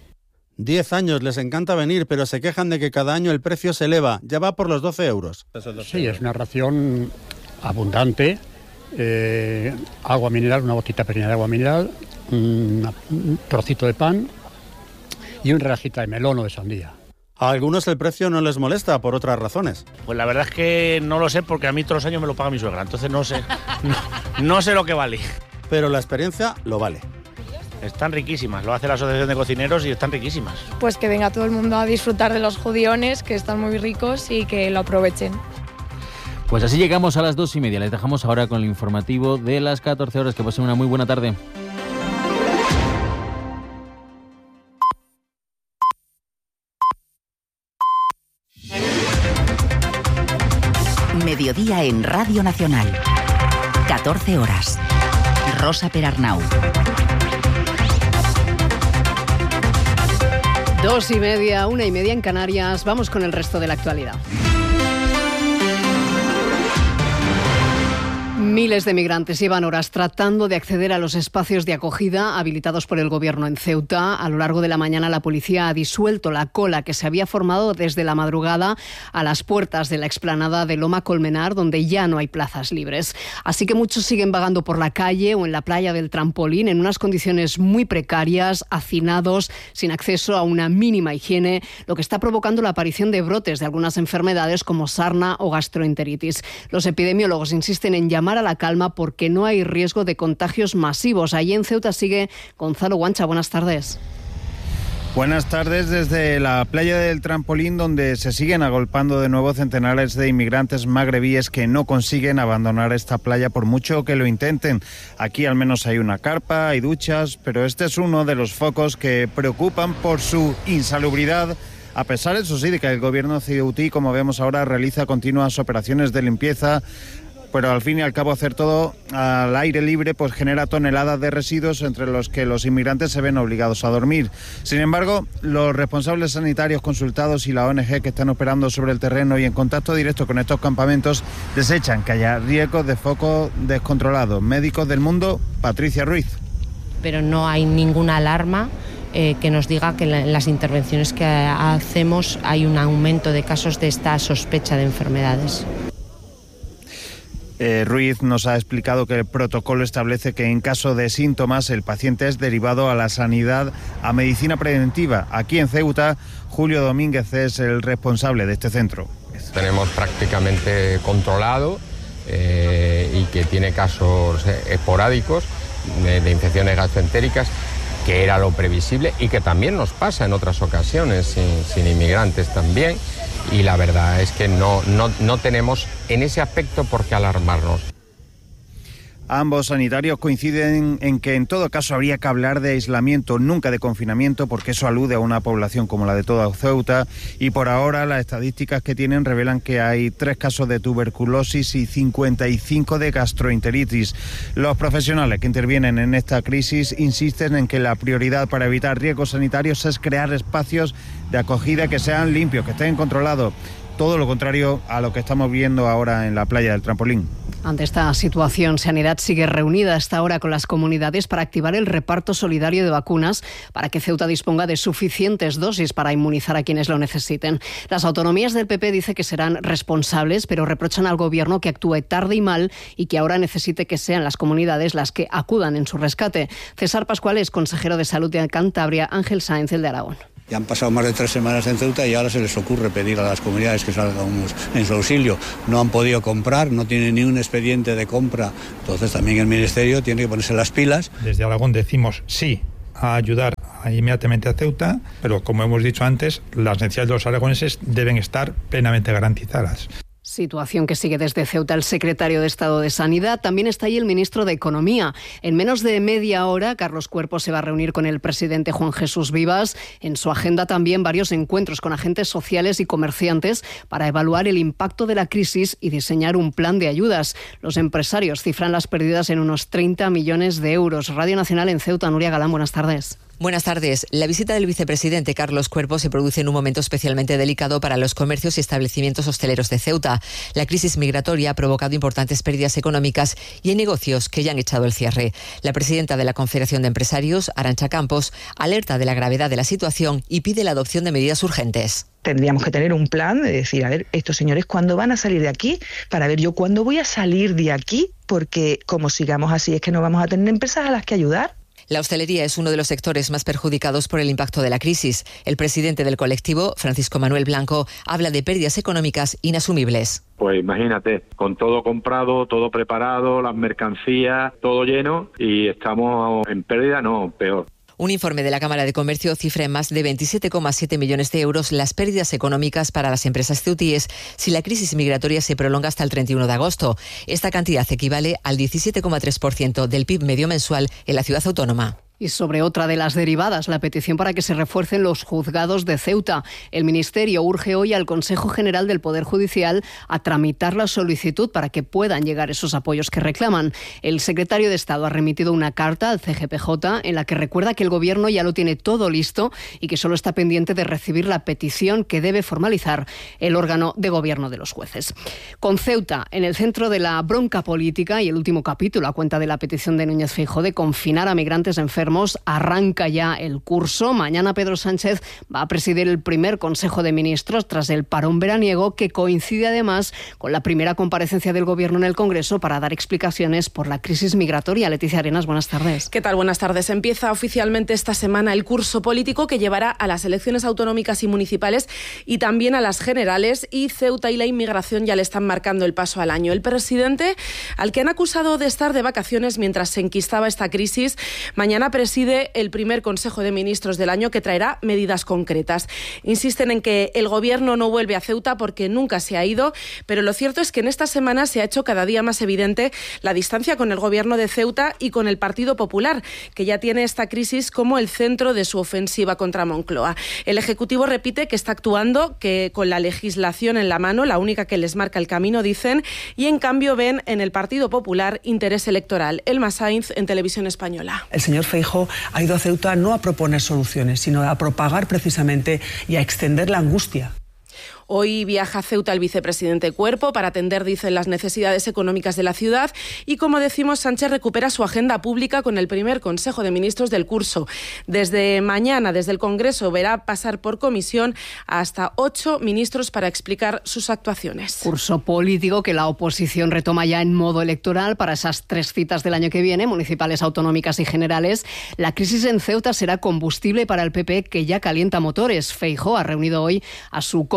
[SPEAKER 7] Diez años, les encanta venir, pero se quejan de que cada año el precio se eleva. Ya va por los doce euros.
[SPEAKER 29] Sí, es una ración abundante. Eh, agua mineral, una botita pequeña de agua mineral, un, un trocito de pan y un relajita de melón o de sandía.
[SPEAKER 7] A algunos el precio no les molesta por otras razones.
[SPEAKER 11] Pues la verdad es que no lo sé porque a mí todos los años me lo paga mi suegra, entonces no sé, no, no sé lo que vale.
[SPEAKER 7] Pero la experiencia lo vale.
[SPEAKER 11] Están riquísimas, lo hace la Asociación de Cocineros y están riquísimas.
[SPEAKER 30] Pues que venga todo el mundo a disfrutar de los judiones, que están muy ricos y que lo aprovechen.
[SPEAKER 15] Pues así llegamos a las dos y media. Les dejamos ahora con el informativo de las catorce horas. Que pasen una muy buena tarde.
[SPEAKER 31] Mediodía en Radio Nacional. catorce horas. Rosa Perarnau.
[SPEAKER 32] Dos y media, una y media en Canarias. Vamos con el resto de la actualidad. Miles de migrantes llevan horas tratando de acceder a los espacios de acogida habilitados por el gobierno en Ceuta. A lo largo de la mañana la policía ha disuelto la cola que se había formado desde la madrugada a las puertas de la explanada de Loma Colmenar, donde ya no hay plazas libres. Así que muchos siguen vagando por la calle o en la playa del Trampolín en unas condiciones muy precarias, hacinados, sin acceso a una mínima higiene, lo que está provocando la aparición de brotes de algunas enfermedades como sarna o gastroenteritis. Los epidemiólogos insisten en llamar a la calma porque no hay riesgo de contagios masivos. Allí en Ceuta sigue Gonzalo Guancha. Buenas tardes.
[SPEAKER 33] Buenas tardes desde la playa del Trampolín, donde se siguen agolpando de nuevo centenares de inmigrantes magrebíes que no consiguen abandonar esta playa por mucho que lo intenten. Aquí al menos hay una carpa, hay duchas, pero este es uno de los focos que preocupan por su insalubridad. A pesar, eso sí, de que el gobierno ceutí, como vemos ahora, realiza continuas operaciones de limpieza, pero al fin y al cabo hacer todo al aire libre pues genera toneladas de residuos entre los que los inmigrantes se ven obligados a dormir. Sin embargo, los responsables sanitarios consultados y la O N G que están operando sobre el terreno y en contacto directo con estos campamentos desechan que haya riesgos de foco descontrolado. Médicos del Mundo, Patricia Ruiz.
[SPEAKER 34] Pero no hay ninguna alarma eh, que nos diga que en las intervenciones que hacemos hay un aumento de casos de esta sospecha de enfermedades.
[SPEAKER 33] Eh, Ruiz nos ha explicado que el protocolo establece que en caso de síntomas el paciente es derivado a la sanidad, a medicina preventiva. Aquí en Ceuta, Julio Domínguez es el responsable de este centro.
[SPEAKER 35] Tenemos prácticamente controlado eh, y que tiene casos esporádicos,
[SPEAKER 1] de, de infecciones gastroentéricas, que era lo previsible y que también nos pasa en otras ocasiones, sin, sin inmigrantes también, y la verdad es que no, no, no tenemos en ese aspecto por qué alarmarnos.
[SPEAKER 33] Ambos sanitarios coinciden en que en todo caso habría que hablar de aislamiento, nunca de confinamiento, porque eso alude a una población como la de toda Ceuta, y por ahora las estadísticas que tienen revelan que hay tres casos de tuberculosis y cincuenta y cinco de gastroenteritis. Los profesionales que intervienen en esta crisis insisten en que la prioridad para evitar riesgos sanitarios es crear espacios de acogida que sean limpios, que estén controlados. Todo lo contrario a lo que estamos viendo ahora en la playa del Trampolín.
[SPEAKER 32] Ante esta situación, Sanidad sigue reunida hasta ahora con las comunidades para activar el reparto solidario de vacunas para que Ceuta disponga de suficientes dosis para inmunizar a quienes lo necesiten. Las autonomías del P P dicen que serán responsables, pero reprochan al Gobierno que actúe tarde y mal y que ahora necesite que sean las comunidades las que acudan en su rescate. César Pascual es consejero de Salud de Cantabria, Ángel Sáenz, el de Aragón.
[SPEAKER 2] Ya han pasado más de tres semanas en Ceuta y ahora se les ocurre pedir a las comunidades que salgamos en su auxilio. No han podido comprar, no tienen ni un expediente de compra. Entonces también el Ministerio tiene que ponerse las pilas.
[SPEAKER 4] Desde Aragón decimos sí a ayudar inmediatamente a Ceuta, pero como hemos dicho antes, las necesidades de los aragoneses deben estar plenamente garantizadas.
[SPEAKER 32] Situación que sigue desde Ceuta el secretario de Estado de Sanidad. También está ahí el ministro de Economía. En menos de media hora, Carlos Cuerpo se va a reunir con el presidente Juan Jesús Vivas. En su agenda también varios encuentros con agentes sociales y comerciantes para evaluar el impacto de la crisis y diseñar un plan de ayudas. Los empresarios cifran las pérdidas en unos treinta millones de euros. Radio Nacional en Ceuta, Nuria Galán, buenas tardes.
[SPEAKER 5] Buenas tardes. La visita del vicepresidente Carlos Cuerpo se produce en un momento especialmente delicado para los comercios y establecimientos hosteleros de Ceuta. La crisis migratoria ha provocado importantes pérdidas económicas y hay negocios que ya han echado el cierre. La presidenta de la Confederación de Empresarios, Arantxa Campos, alerta de la gravedad de la situación y pide la adopción de medidas urgentes.
[SPEAKER 6] Tendríamos que tener un plan de decir, a ver, estos señores, ¿cuándo van a salir de aquí? Para ver yo cuándo voy a salir de aquí, porque como sigamos así es que no vamos a tener empresas a las que ayudar.
[SPEAKER 5] La hostelería es uno de los sectores más perjudicados por el impacto de la crisis. El presidente del colectivo, Francisco Manuel Blanco, habla de pérdidas económicas inasumibles.
[SPEAKER 16] Pues imagínate, con todo comprado, todo preparado, las mercancías, todo lleno y estamos en pérdida, no, peor.
[SPEAKER 5] Un informe de la Cámara de Comercio cifra en más de veintisiete coma siete millones de euros las pérdidas económicas para las empresas ceutíes si la crisis migratoria se prolonga hasta el treinta y uno de agosto. Esta cantidad equivale al diecisiete coma tres por ciento del P I B medio mensual en la ciudad autónoma.
[SPEAKER 32] Y sobre otra de las derivadas, la petición para que se refuercen los juzgados de Ceuta. El Ministerio urge hoy al Consejo General del Poder Judicial a tramitar la solicitud para que puedan llegar esos apoyos que reclaman. El secretario de Estado ha remitido una carta al C G P J en la que recuerda que el Gobierno ya lo tiene todo listo y que solo está pendiente de recibir la petición que debe formalizar el órgano de gobierno de los jueces. Con Ceuta en el centro de la bronca política y el último capítulo a cuenta de la petición de Núñez Feijóo de confinar a migrantes enfermos, arranca ya el curso. Mañana Pedro Sánchez va a presidir el primer Consejo de Ministros tras el parón veraniego, que coincide además con la primera comparecencia del Gobierno en el Congreso para dar explicaciones por la crisis migratoria. Leticia Arenas, buenas tardes.
[SPEAKER 17] ¿Qué tal? Buenas tardes. Empieza oficialmente esta semana el curso político que llevará a las elecciones autonómicas y municipales y también a las generales, y Ceuta y la inmigración ya le están marcando el paso al año. El presidente, al que han acusado de estar de vacaciones mientras se enquistaba esta crisis, mañana preside el primer Consejo de Ministros del año que traerá medidas concretas. Insisten en que el Gobierno no vuelve a Ceuta porque nunca se ha ido, pero lo cierto es que en esta semana se ha hecho cada día más evidente la distancia con el Gobierno de Ceuta y con el Partido Popular, que ya tiene esta crisis como el centro de su ofensiva contra Moncloa. El Ejecutivo repite que está actuando, que con la legislación en la mano, la única que les marca el camino, dicen, y en cambio ven en el Partido Popular interés electoral. Elma Sainz, en Televisión Española.
[SPEAKER 18] El señor Feijóo ha ido a Ceuta no a proponer soluciones, sino a propagar precisamente y a extender la angustia.
[SPEAKER 17] Hoy viaja a Ceuta el vicepresidente Cuerpo para atender, dicen, las necesidades económicas de la ciudad y, como decimos, Sánchez recupera su agenda pública con el primer Consejo de Ministros del curso. Desde mañana, desde el Congreso, verá pasar por comisión hasta ocho ministros para explicar sus actuaciones.
[SPEAKER 32] Curso político que la oposición retoma ya en modo electoral para esas tres citas del año que viene, municipales, autonómicas y generales. La crisis en Ceuta será combustible para el P P, que ya calienta motores. Feijóo ha reunido hoy a su comité de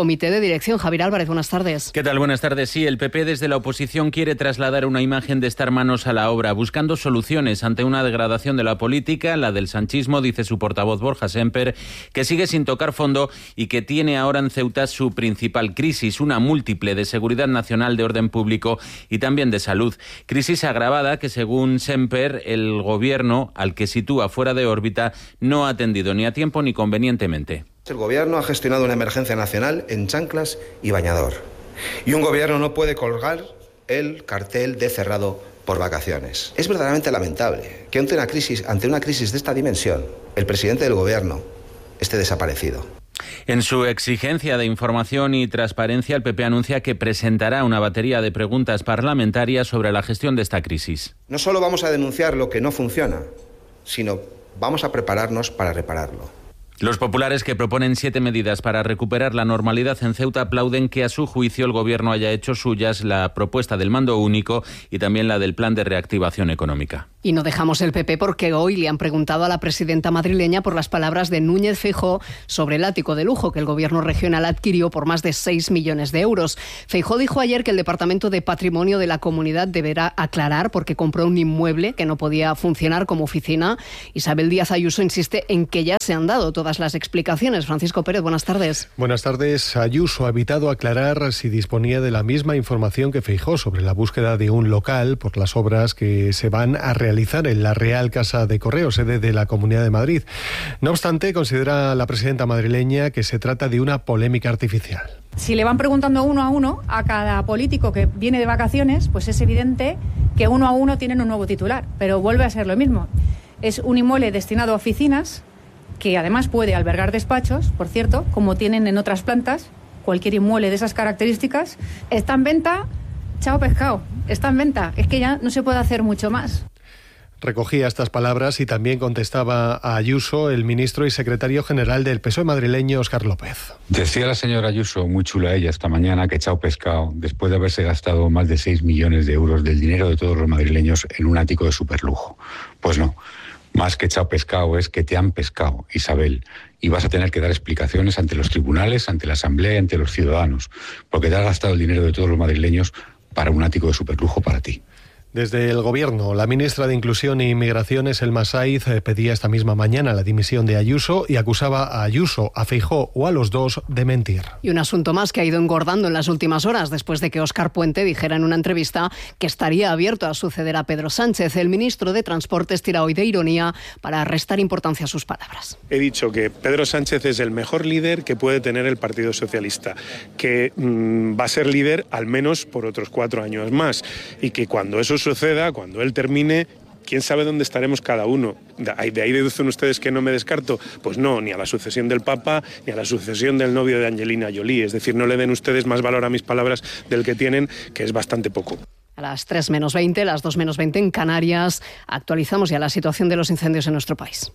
[SPEAKER 32] dirección. Javier Álvarez, buenas tardes.
[SPEAKER 15] ¿Qué tal? Buenas tardes. Sí, el P P desde la oposición quiere trasladar una imagen de estar manos a la obra, buscando soluciones ante una degradación de la política, la del sanchismo, dice su portavoz Borja Semper, que sigue sin tocar fondo y que tiene ahora en Ceuta su principal crisis, una múltiple de seguridad nacional, de orden público y también de salud. Crisis agravada que, según Semper, el gobierno, al que sitúa fuera de órbita, no ha atendido ni a tiempo ni convenientemente.
[SPEAKER 3] El gobierno ha gestionado una emergencia nacional en chanclas y bañador. Y un gobierno no puede colgar el cartel de cerrado por vacaciones. Es verdaderamente lamentable que ante una crisis, ante una crisis de esta dimensión, el presidente del gobierno esté desaparecido.
[SPEAKER 15] En su exigencia de información y transparencia, el P P anuncia que presentará una batería de preguntas parlamentarias sobre la gestión de esta crisis.
[SPEAKER 3] No solo vamos a denunciar lo que no funciona, sino vamos a prepararnos para repararlo.
[SPEAKER 15] Los populares, que proponen siete medidas para recuperar la normalidad en Ceuta, aplauden que a su juicio el gobierno haya hecho suyas la propuesta del mando único y también la del plan de reactivación económica.
[SPEAKER 32] Y no dejamos el P P porque hoy le han preguntado a la presidenta madrileña por las palabras de Núñez Feijóo sobre el ático de lujo que el gobierno regional adquirió por más de seis millones de euros. Feijóo dijo ayer que el Departamento de Patrimonio de la Comunidad deberá aclarar por qué compró un inmueble que no podía funcionar como oficina. Isabel Díaz Ayuso insiste en que ya se han dado todas las explicaciones. Francisco Pérez, buenas tardes.
[SPEAKER 8] Buenas tardes. Ayuso ha evitado aclarar si disponía de la misma información que Feijóo sobre la búsqueda de un local por las obras que se van a realizar en la Real Casa de Correos, sede de la Comunidad de Madrid. No obstante, considera la presidenta madrileña que se trata de una polémica artificial.
[SPEAKER 9] Si le van preguntando uno a uno a cada político que viene de vacaciones, pues es evidente que uno a uno tienen un nuevo titular, pero vuelve a ser lo mismo. Es un inmueble destinado a oficinas, que además puede albergar despachos, por cierto, como tienen en otras plantas. Cualquier inmueble de esas características está en venta. Chao pescado, está en venta. Es que ya no se puede hacer mucho más.
[SPEAKER 8] Recogía estas palabras y también contestaba a Ayuso el ministro y secretario general del P S O E madrileño, Óscar López.
[SPEAKER 10] Decía la señora Ayuso, muy chula ella esta mañana, que chao pescado, después de haberse gastado más de seis millones de euros del dinero de todos los madrileños en un ático de superlujo. Pues no, más que chao pescado es que te han pescado, Isabel, y vas a tener que dar explicaciones ante los tribunales, ante la Asamblea y ante los ciudadanos, porque te has gastado el dinero de todos los madrileños para un ático de superlujo para ti.
[SPEAKER 8] Desde el Gobierno, la ministra de Inclusión e Inmigraciones, Elma Saiz, pedía esta misma mañana la dimisión de Ayuso y acusaba a Ayuso, a Feijóo o a los dos de mentir.
[SPEAKER 32] Y un asunto más que ha ido engordando en las últimas horas, después de que Óscar Puente dijera en una entrevista que estaría abierto a suceder a Pedro Sánchez. El ministro de Transportes tira hoy de ironía para restar importancia a sus palabras.
[SPEAKER 12] He dicho que Pedro Sánchez es el mejor líder que puede tener el Partido Socialista, que mmm, va a ser líder al menos por otros cuatro años más, y que cuando eso suceda, cuando él termine, quién sabe dónde estaremos cada uno. De ahí, de ahí deducen ustedes que no me descarto. Pues no, ni a la sucesión del Papa, ni a la sucesión del novio de Angelina Jolie. Es decir, no le den ustedes más valor a mis palabras del que tienen, que es bastante poco.
[SPEAKER 32] A las tres menos veinte, las dos menos veinte en Canarias, actualizamos ya la situación de los incendios en nuestro país.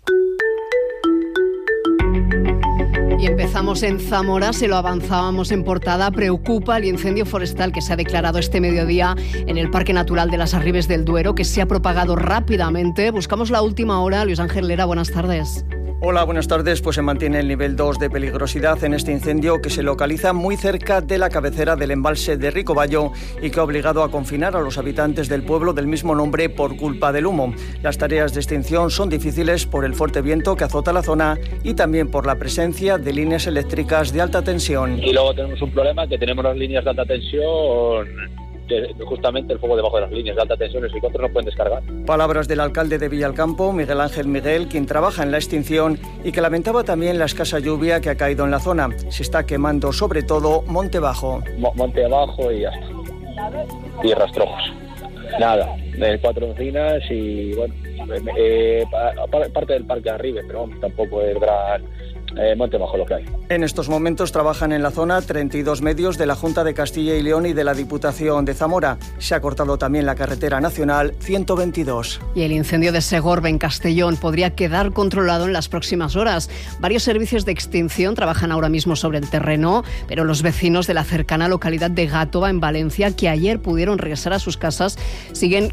[SPEAKER 32] Y empezamos en Zamora, se lo avanzábamos en portada. Preocupa el incendio forestal que se ha declarado este mediodía en el Parque Natural de las Arribes del Duero, que se ha propagado rápidamente. Buscamos la última hora. Luis Ángel Lera, buenas tardes.
[SPEAKER 19] Hola, buenas tardes. Pues se mantiene el nivel dos de peligrosidad en este incendio que se localiza muy cerca de la cabecera del embalse de Ricoballo y que ha obligado a confinar a los habitantes del pueblo del mismo nombre por culpa del humo. Las tareas de extinción son difíciles por el fuerte viento que azota la zona y también por la presencia de líneas eléctricas de alta tensión.
[SPEAKER 20] Y luego tenemos un problema, que tenemos las líneas de alta tensión, que justamente el fuego debajo de las líneas de alta tensión, los helicópteros no pueden descargar.
[SPEAKER 19] Palabras del alcalde de Villalcampo, Miguel Ángel Miguel, quien trabaja en la extinción y que lamentaba también la escasa lluvia que ha caído en la zona. Se está quemando sobre todo Monte Bajo.
[SPEAKER 20] Mo- Monte Bajo y ya está. Y Rastrojos. Nada, de cuatro encinas y bueno, eh, parte del parque de Arribes, pero vamos, tampoco es gran... Eh, Monte Bajo lo que hay.
[SPEAKER 19] En estos momentos trabajan en la zona treinta y dos medios de la Junta de Castilla y León y de la Diputación de Zamora. Se ha cortado también la carretera nacional ciento veintidós.
[SPEAKER 32] Y el incendio de Segorbe en Castellón podría quedar controlado en las próximas horas. Varios servicios de extinción trabajan ahora mismo sobre el terreno, pero los vecinos de la cercana localidad de Gátova, en Valencia, que ayer pudieron regresar a sus casas, siguen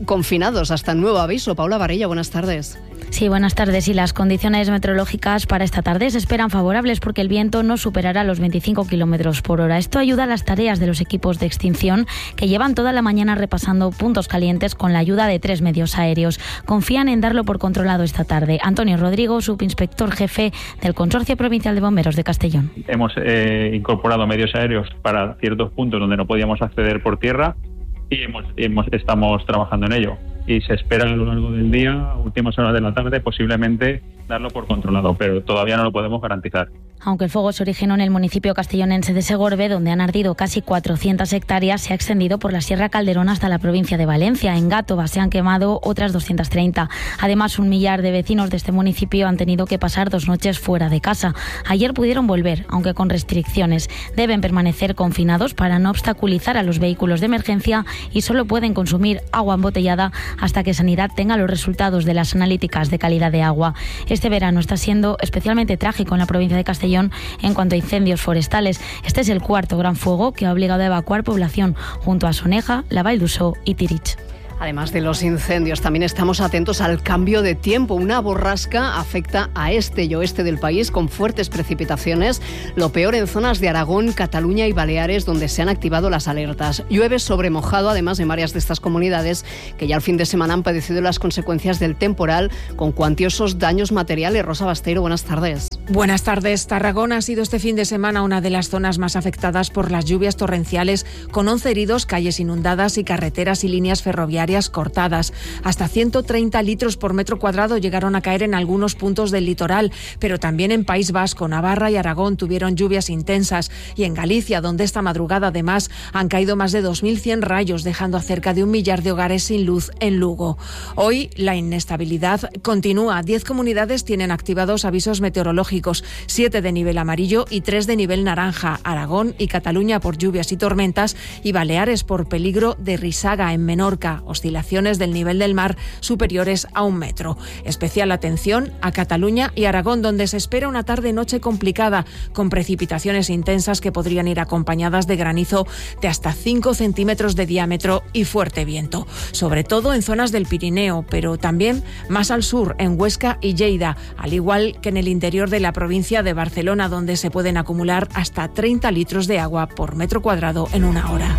[SPEAKER 32] confinados hasta nuevo aviso. Paula Barrilla, buenas tardes.
[SPEAKER 7] Sí, buenas tardes. Y las condiciones meteorológicas para esta tarde se esperan favorables porque el viento no superará los veinticinco kilómetros por hora. Esto ayuda a las tareas de los equipos de extinción que llevan toda la mañana repasando puntos calientes con la ayuda de tres medios aéreos. Confían en darlo por controlado esta tarde. Antonio Rodrigo, subinspector jefe del Consorcio Provincial de Bomberos de Castellón.
[SPEAKER 11] Hemos eh, incorporado medios aéreos para ciertos puntos donde no podíamos acceder por tierra y hemos, hemos, estamos trabajando en ello. Y se espera a lo largo del día, a últimas horas de la tarde, posiblemente darlo por controlado, pero todavía no lo podemos garantizar.
[SPEAKER 7] Aunque el fuego se originó en el municipio castellonense de Segorbe, donde han ardido casi cuatrocientas hectáreas, se ha extendido por la Sierra Calderón hasta la provincia de Valencia. En Gátova se han quemado otras doscientas treinta. Además, un millar de vecinos de este municipio han tenido que pasar dos noches fuera de casa. Ayer pudieron volver, aunque con restricciones. Deben permanecer confinados para no obstaculizar a los vehículos de emergencia y solo pueden consumir agua embotellada hasta que Sanidad tenga los resultados de las analíticas de calidad de agua. Este verano está siendo especialmente trágico en la provincia de Castellón en cuanto a incendios forestales. Este es el cuarto gran fuego que ha obligado a evacuar población junto a Soneja, la Vall d'Uixó y Tirich.
[SPEAKER 32] Además de los incendios, también estamos atentos al cambio de tiempo. Una borrasca afecta a este y oeste del país con fuertes precipitaciones. Lo peor en zonas de Aragón, Cataluña y Baleares, donde se han activado las alertas. Llueve sobre mojado, además en varias de estas comunidades que ya el fin de semana han padecido las consecuencias del temporal con cuantiosos daños materiales. Rosa Basteiro, buenas tardes.
[SPEAKER 13] Buenas tardes. Tarragona ha sido este fin de semana una de las zonas más afectadas por las lluvias torrenciales, con once heridos, calles inundadas y carreteras y líneas ferroviarias cortadas. Hasta ciento treinta litros por metro cuadrado llegaron a caer en algunos puntos del litoral, pero también en País Vasco, Navarra y Aragón tuvieron lluvias intensas, y en Galicia, donde esta madrugada además han caído más de dos mil cien rayos, dejando a cerca de un millar de hogares sin luz en Lugo. Hoy la inestabilidad continúa. Diez comunidades tienen activados avisos meteorológicos, siete de nivel amarillo y tres de nivel naranja. Aragón y Cataluña por lluvias y tormentas, y Baleares por peligro de risaga en Menorca, oscilaciones del nivel del mar superiores a un metro. Especial atención a Cataluña y Aragón, donde se espera una tarde-noche complicada, con precipitaciones intensas que podrían ir acompañadas de granizo de hasta cinco centímetros de diámetro y fuerte viento, sobre todo en zonas del Pirineo, pero también más al sur, en Huesca y Lleida, al igual que en el interior de la provincia de Barcelona, donde se pueden acumular hasta treinta litros de agua por metro cuadrado en una hora.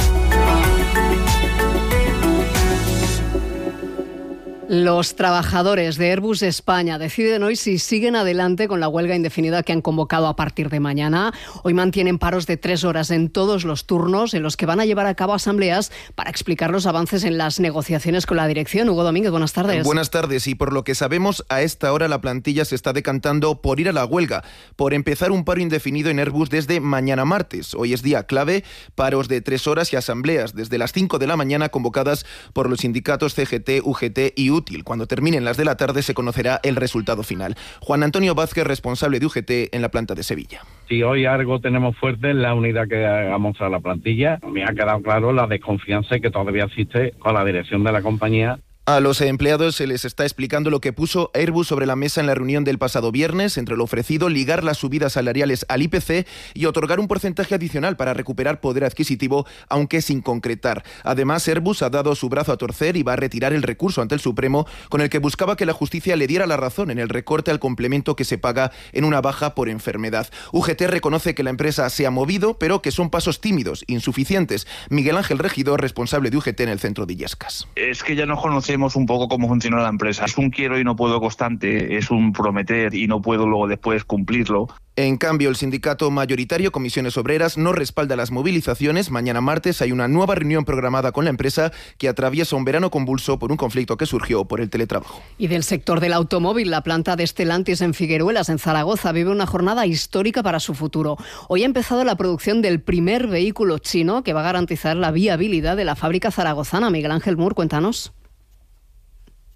[SPEAKER 32] Los trabajadores de Airbus España deciden hoy si siguen adelante con la huelga indefinida que han convocado a partir de mañana. Hoy mantienen paros de tres horas en todos los turnos, en los que van a llevar a cabo asambleas para explicar los avances en las negociaciones con la dirección. Hugo Domínguez, buenas tardes.
[SPEAKER 14] Buenas tardes. Y por lo que sabemos, a esta hora la plantilla se está decantando por ir a la huelga, por empezar un paro indefinido en Airbus desde mañana martes. Hoy es día clave, paros de tres horas y asambleas desde las cinco de la mañana convocadas por los sindicatos C G T, U G T y U T I L. Cuando terminen las de la tarde se conocerá el resultado final. Juan Antonio Vázquez, responsable de U G T en la planta de Sevilla.
[SPEAKER 21] Si hoy algo tenemos fuerte en la unidad que ha mostrado la plantilla, me ha quedado claro la desconfianza que todavía existe con la dirección de la compañía.
[SPEAKER 14] A los empleados se les está explicando lo que puso Airbus sobre la mesa en la reunión del pasado viernes, entre lo ofrecido, ligar las subidas salariales al I P C y otorgar un porcentaje adicional para recuperar poder adquisitivo, aunque sin concretar. Además, Airbus ha dado su brazo a torcer y va a retirar el recurso ante el Supremo, con el que buscaba que la justicia le diera la razón en el recorte al complemento que se paga en una baja por enfermedad. U G T reconoce que la empresa se ha movido, pero que son pasos tímidos, insuficientes. Miguel Ángel Regidor, responsable de U G T en el centro de Illescas.
[SPEAKER 22] Es que ya nos conocemos un poco cómo funciona la empresa. Es un quiero y no puedo constante, es un prometer y no puedo luego después cumplirlo.
[SPEAKER 14] En cambio, el sindicato mayoritario Comisiones Obreras no respalda las movilizaciones. Mañana martes hay una nueva reunión programada con la empresa que atraviesa un verano convulso por un conflicto que surgió por el teletrabajo.
[SPEAKER 32] Y del sector del automóvil, la planta de Stellantis en Figueruelas, en Zaragoza, vive una jornada histórica para su futuro. Hoy ha empezado la producción del primer vehículo chino que va a garantizar la viabilidad de la fábrica zaragozana. Miguel Ángel Mur, cuéntanos.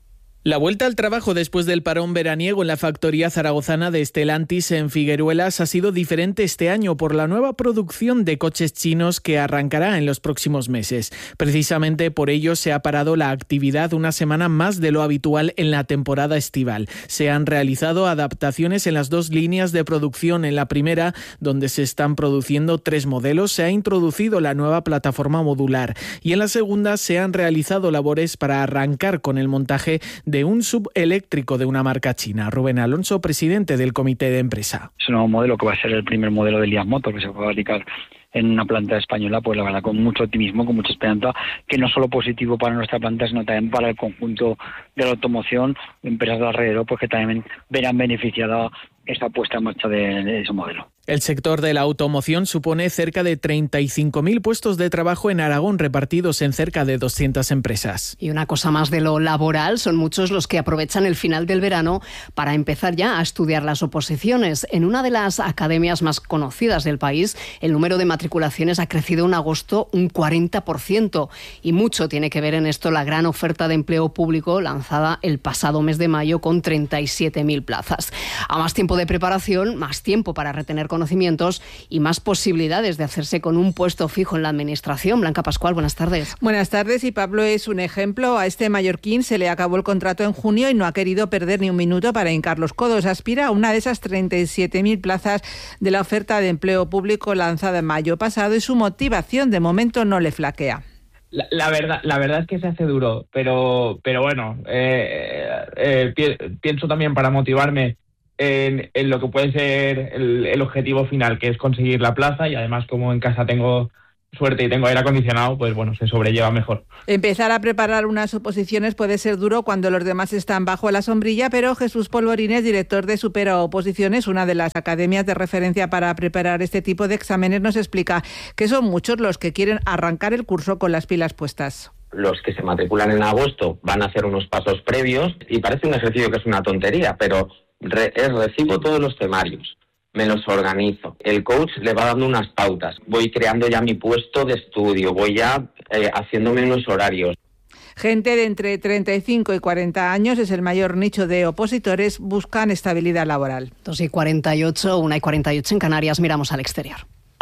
[SPEAKER 1] La vuelta al trabajo después del parón veraniego en la factoría zaragozana de Stellantis en Figueruelas ha sido diferente este año por la nueva producción de coches chinos que arrancará en los próximos meses. Precisamente por ello se ha parado la actividad una semana más de lo habitual en la temporada estival. Se han realizado adaptaciones en las dos líneas de producción. En la primera, donde se están produciendo tres modelos, se ha introducido la nueva plataforma modular y en la segunda se han realizado labores para arrancar con el montaje de de un subeléctrico de una marca china. Rubén Alonso, presidente del comité de empresa.
[SPEAKER 2] Es un nuevo modelo que va a ser el primer modelo de Liam Motor que se va a fabricar en una planta española, pues la verdad con mucho optimismo, con mucha esperanza, que no solo positivo para nuestra planta, sino también para el conjunto de la automoción, empresas de alrededor, pues que también verán beneficiada esta puesta en marcha de, de ese modelo.
[SPEAKER 1] El sector de la automoción supone cerca de treinta y cinco mil puestos de trabajo en Aragón, repartidos en cerca de doscientas empresas.
[SPEAKER 32] Y una cosa más de lo laboral, son muchos los que aprovechan el final del verano para empezar ya a estudiar las oposiciones. En una de las academias más conocidas del país, el número de matriculaciones ha crecido en agosto un cuarenta por ciento. Y mucho tiene que ver en esto la gran oferta de empleo público lanzada el pasado mes de mayo con treinta y siete mil plazas. A más tiempo de preparación, más tiempo para retener conocimientos y más posibilidades de hacerse con un puesto fijo en la administración. Blanca Pascual, buenas tardes.
[SPEAKER 4] Buenas tardes, y Pablo es un ejemplo. A este mallorquín se le acabó el contrato en junio y no ha querido perder ni un minuto para hincar los codos. Aspira a una de esas treinta y siete mil plazas de la oferta de empleo público lanzada en mayo pasado y su motivación de momento no le flaquea.
[SPEAKER 23] La, la verdad la verdad es que se hace duro, pero pero bueno, eh, eh, pi- pienso también para motivarme En, en lo que puede ser el, el objetivo final, que es conseguir la plaza, y además como en casa tengo suerte y tengo aire acondicionado, pues bueno, se sobrelleva mejor.
[SPEAKER 4] Empezar a preparar unas oposiciones puede ser duro cuando los demás están bajo la sombrilla, pero Jesús Polvorines, director de Supera Oposiciones, una de las academias de referencia para preparar este tipo de exámenes, nos explica que son muchos los que quieren arrancar el curso con las pilas puestas.
[SPEAKER 24] Los que se matriculan en agosto van a hacer unos pasos previos y parece un ejercicio que es una tontería, pero Re- recibo todos los temarios, me los organizo, el coach le va dando unas pautas, voy creando ya mi puesto de estudio, voy ya eh, haciéndome unos horarios.
[SPEAKER 4] Gente de entre treinta y cinco y cuarenta años es el mayor nicho de opositores, buscan estabilidad laboral.
[SPEAKER 32] dos y cuarenta y ocho, una y cuarenta y ocho en Canarias, miramos al exterior.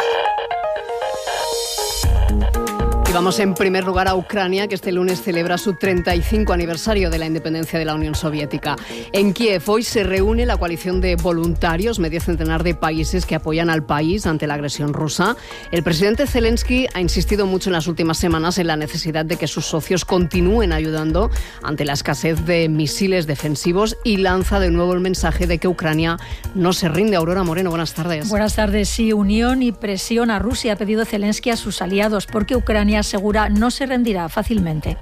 [SPEAKER 32] Y vamos en primer lugar a Ucrania, que este lunes celebra su treinta y cinco aniversario de la independencia de la Unión Soviética. En Kiev hoy se reúne la coalición de voluntarios, medio centenar de países que apoyan al país ante la agresión rusa. El presidente Zelensky ha insistido mucho en las últimas semanas en la necesidad de que sus socios continúen ayudando ante la escasez de misiles defensivos y lanza de nuevo el mensaje de que Ucrania no se rinde. Aurora Moreno, buenas tardes.
[SPEAKER 25] Buenas tardes. Sí, unión y presión a Rusia ha pedido Zelensky a sus aliados porque Ucrania asegura no se rendirá fácilmente.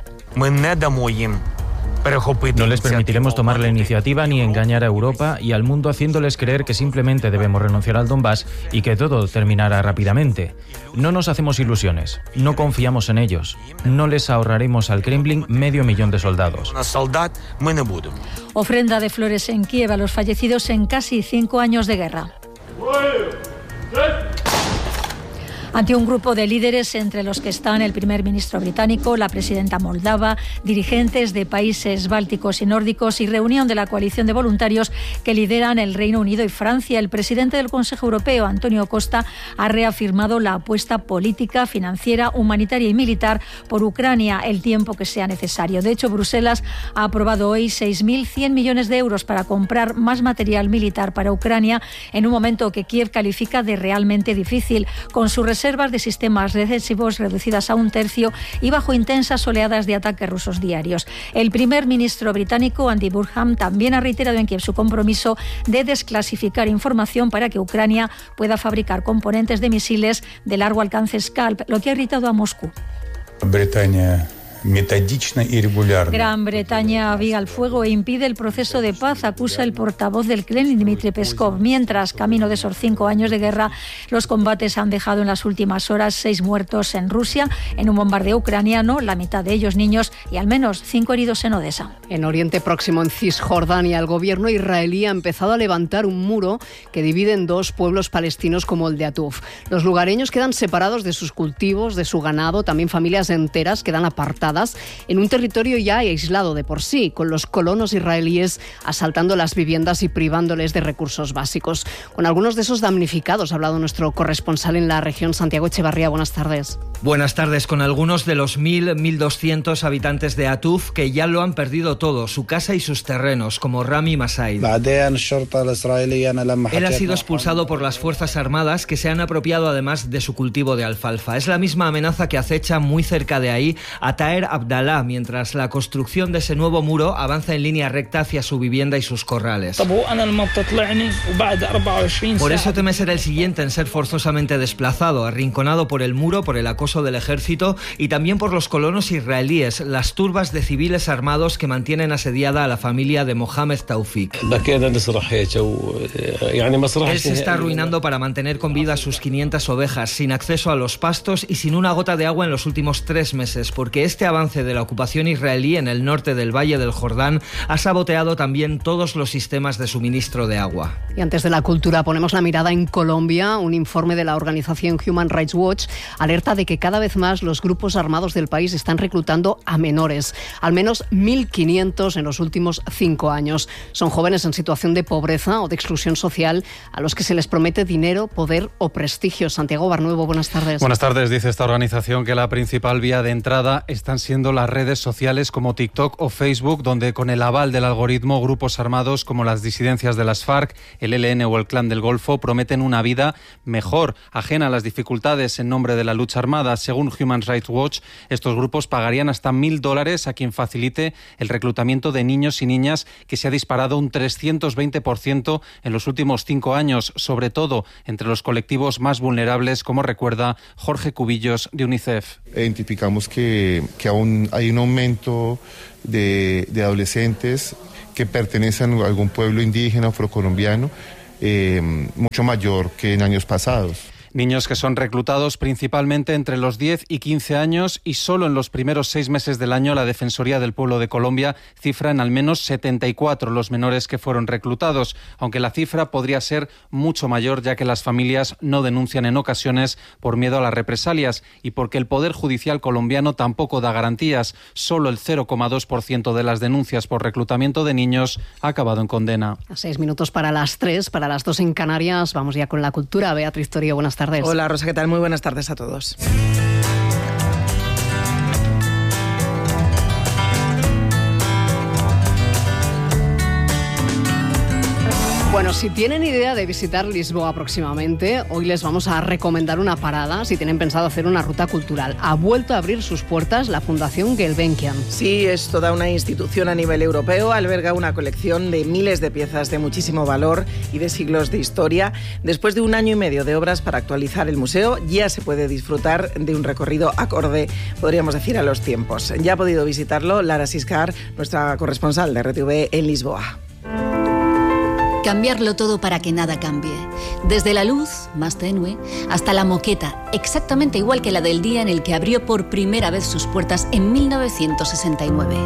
[SPEAKER 26] No les permitiremos tomar la iniciativa ni engañar a Europa y al mundo haciéndoles creer que simplemente debemos renunciar al Donbass y que todo terminará rápidamente. No nos hacemos ilusiones, no confiamos en ellos, no les ahorraremos al Kremlin medio millón de soldados.
[SPEAKER 25] Ofrenda de flores en Kiev a los fallecidos en casi cinco años de guerra. Ante un grupo de líderes, entre los que están el primer ministro británico, la presidenta moldava, dirigentes de países bálticos y nórdicos y reunión de la coalición de voluntarios que lideran el Reino Unido y Francia, el presidente del Consejo Europeo, Antonio Costa, ha reafirmado la apuesta política, financiera, humanitaria y militar por Ucrania el tiempo que sea necesario. De hecho, Bruselas ha aprobado hoy seis mil cien millones de euros para comprar más material militar para Ucrania en un momento que Kiev califica de realmente difícil, con su reservas de sistemas defensivos reducidas a un tercio y bajo intensas oleadas de ataques rusos diarios. El primer ministro británico, Andy Burnham, también ha reiterado en Kiev su compromiso de desclasificar información para que Ucrania pueda fabricar componentes de misiles de largo alcance Scalp, lo que ha irritado a Moscú.
[SPEAKER 10] Bretaña metodично y regular.
[SPEAKER 25] Gran Bretaña aviva el fuego e impide el proceso de paz, acusa el portavoz del Kremlin, Dmitry Peskov. Mientras, camino de esos cinco años de guerra, los combates han dejado en las últimas horas seis muertos en Rusia, en un bombardeo ucraniano, la mitad de ellos niños, y al menos cinco heridos en Odessa.
[SPEAKER 32] En Oriente Próximo, en Cisjordania, el gobierno israelí ha empezado a levantar un muro que divide en dos pueblos palestinos como el de Atuf. Los lugareños quedan separados de sus cultivos, de su ganado, también familias enteras quedan apartadas afectadas en un territorio ya aislado de por sí, con los colonos israelíes asaltando las viviendas y privándoles de recursos básicos. Con algunos de esos damnificados ha hablado nuestro corresponsal en la región, Santiago Echevarría. Buenas tardes.
[SPEAKER 3] Buenas tardes. Con algunos de los mil, mil doscientos habitantes de Atuf que ya lo han perdido todo, su casa y sus terrenos, como Rami Masaid. Él ha sido expulsado por las Fuerzas Armadas, que se han apropiado además de su cultivo de alfalfa. Es la misma amenaza que acecha muy cerca de ahí a Taher Abdallah, mientras la construcción de ese nuevo muro avanza en línea recta hacia su vivienda y sus corrales. Por eso teme ser el siguiente en ser forzosamente desplazado, arrinconado por el muro, por el acoso del ejército y también por los colonos israelíes, las turbas de civiles armados que mantienen asediada a la familia de Mohamed Taufik. Él se está arruinando para mantener con vida a sus quinientas ovejas, sin acceso a los pastos y sin una gota de agua en los últimos tres meses, porque este avance de la ocupación israelí en el norte del Valle del Jordán ha saboteado también todos los sistemas de suministro de agua.
[SPEAKER 32] Y antes de la cultura ponemos la mirada en Colombia. Un informe de la organización Human Rights Watch alerta de que cada vez más los grupos armados del país están reclutando a menores, al menos mil quinientos en los últimos cinco años. Son jóvenes en situación de pobreza o de exclusión social a los que se les promete dinero, poder o prestigio. Santiago Barnuevo, buenas tardes.
[SPEAKER 5] Buenas tardes. Dice esta organización que la principal vía de entrada están siendo las redes sociales como TikTok o Facebook, donde con el aval del algoritmo grupos armados como las disidencias de las FARC, el E L N o el Clan del Golfo prometen una vida mejor, ajena a las dificultades en nombre de la lucha armada. Según Human Rights Watch, estos grupos pagarían hasta mil dólares a quien facilite el reclutamiento de niños y niñas, que se ha disparado un trescientos veinte por ciento en los últimos cinco años, sobre todo entre los colectivos más vulnerables, como recuerda Jorge Cubillos de UNICEF.
[SPEAKER 6] Identificamos que, que aún hay un aumento de, de adolescentes que pertenecen a algún pueblo indígena afrocolombiano, eh, mucho mayor que en años pasados.
[SPEAKER 5] Niños que son reclutados principalmente entre los diez y quince años, y solo en los primeros seis meses del año la Defensoría del Pueblo de Colombia cifra en al menos setenta y cuatro los menores que fueron reclutados, aunque la cifra podría ser mucho mayor, ya que las familias no denuncian en ocasiones por miedo a las represalias y porque el Poder Judicial colombiano tampoco da garantías. Solo el cero coma dos por ciento de las denuncias por reclutamiento de niños ha acabado en condena.
[SPEAKER 32] A seis minutos para las tres, para las dos en Canarias. Vamos ya con la cultura. Beatriz Torío, buenas tardes. Tardes.
[SPEAKER 15] Hola Rosa, ¿qué tal? Muy buenas tardes a todos.
[SPEAKER 32] Bueno, si tienen idea de visitar Lisboa próximamente, hoy les vamos a recomendar una parada si tienen pensado hacer una ruta cultural. Ha vuelto a abrir sus puertas la Fundación Gulbenkian.
[SPEAKER 15] Sí, es toda una institución a nivel europeo, alberga una colección de miles de piezas de muchísimo valor y de siglos de historia. Después de un año y medio de obras para actualizar el museo, ya se puede disfrutar de un recorrido acorde, podríamos decir, a los tiempos. Ya ha podido visitarlo Lara Siscar, nuestra corresponsal de R T V en Lisboa.
[SPEAKER 16] Cambiarlo todo para que nada cambie. Desde la luz, más tenue, hasta la moqueta, exactamente igual que la del día en el que abrió por primera vez sus puertas en mil novecientos sesenta y nueve.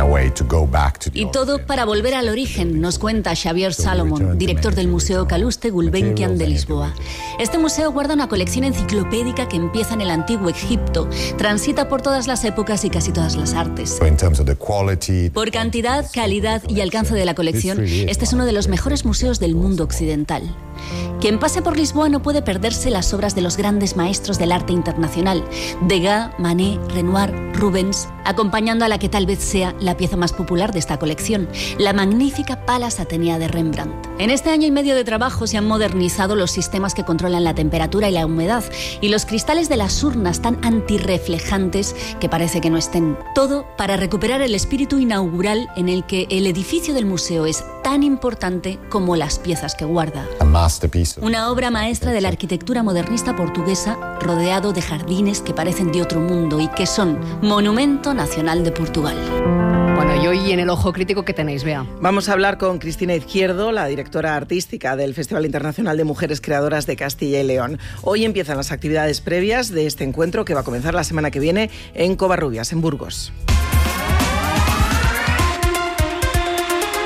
[SPEAKER 16] Y todo para volver al origen, nos cuenta Xavier Salomon, director del Museo Calouste Gulbenkian de Lisboa. Este museo guarda una colección enciclopédica que empieza en el antiguo Egipto, transita por todas las épocas y casi todas las artes. Por cantidad, calidad y alcance de la colección, este es uno de los mejores museos del mundo occidental. Quien pase por Lisboa no puede perderse las obras de los grandes maestros del arte internacional, Degas, Manet, Renoir, Rubens, acompañando a la que tal vez sea la pieza más popular de esta colección, la magnífica Palas Atenea de Rembrandt. En este año y medio de trabajo se han modernizado los sistemas que controlan la temperatura y la humedad, y los cristales de las urnas tan antirreflejantes que parece que no estén. Todo para recuperar el espíritu inaugural en el que el edificio del museo es tan importante como las piezas que guarda. Una obra maestra de la arquitectura modernista portuguesa, rodeado de jardines que parecen de otro mundo y que son Monumento Nacional de Portugal.
[SPEAKER 32] Bueno, y hoy en el Ojo Crítico, ¿qué tenéis, Bea?
[SPEAKER 15] Vamos a hablar con Cristina Izquierdo, la directora artística del Festival Internacional de Mujeres Creadoras de Castilla y León. Hoy empiezan las actividades previas de este encuentro que va a comenzar la semana que viene en Covarrubias, en Burgos.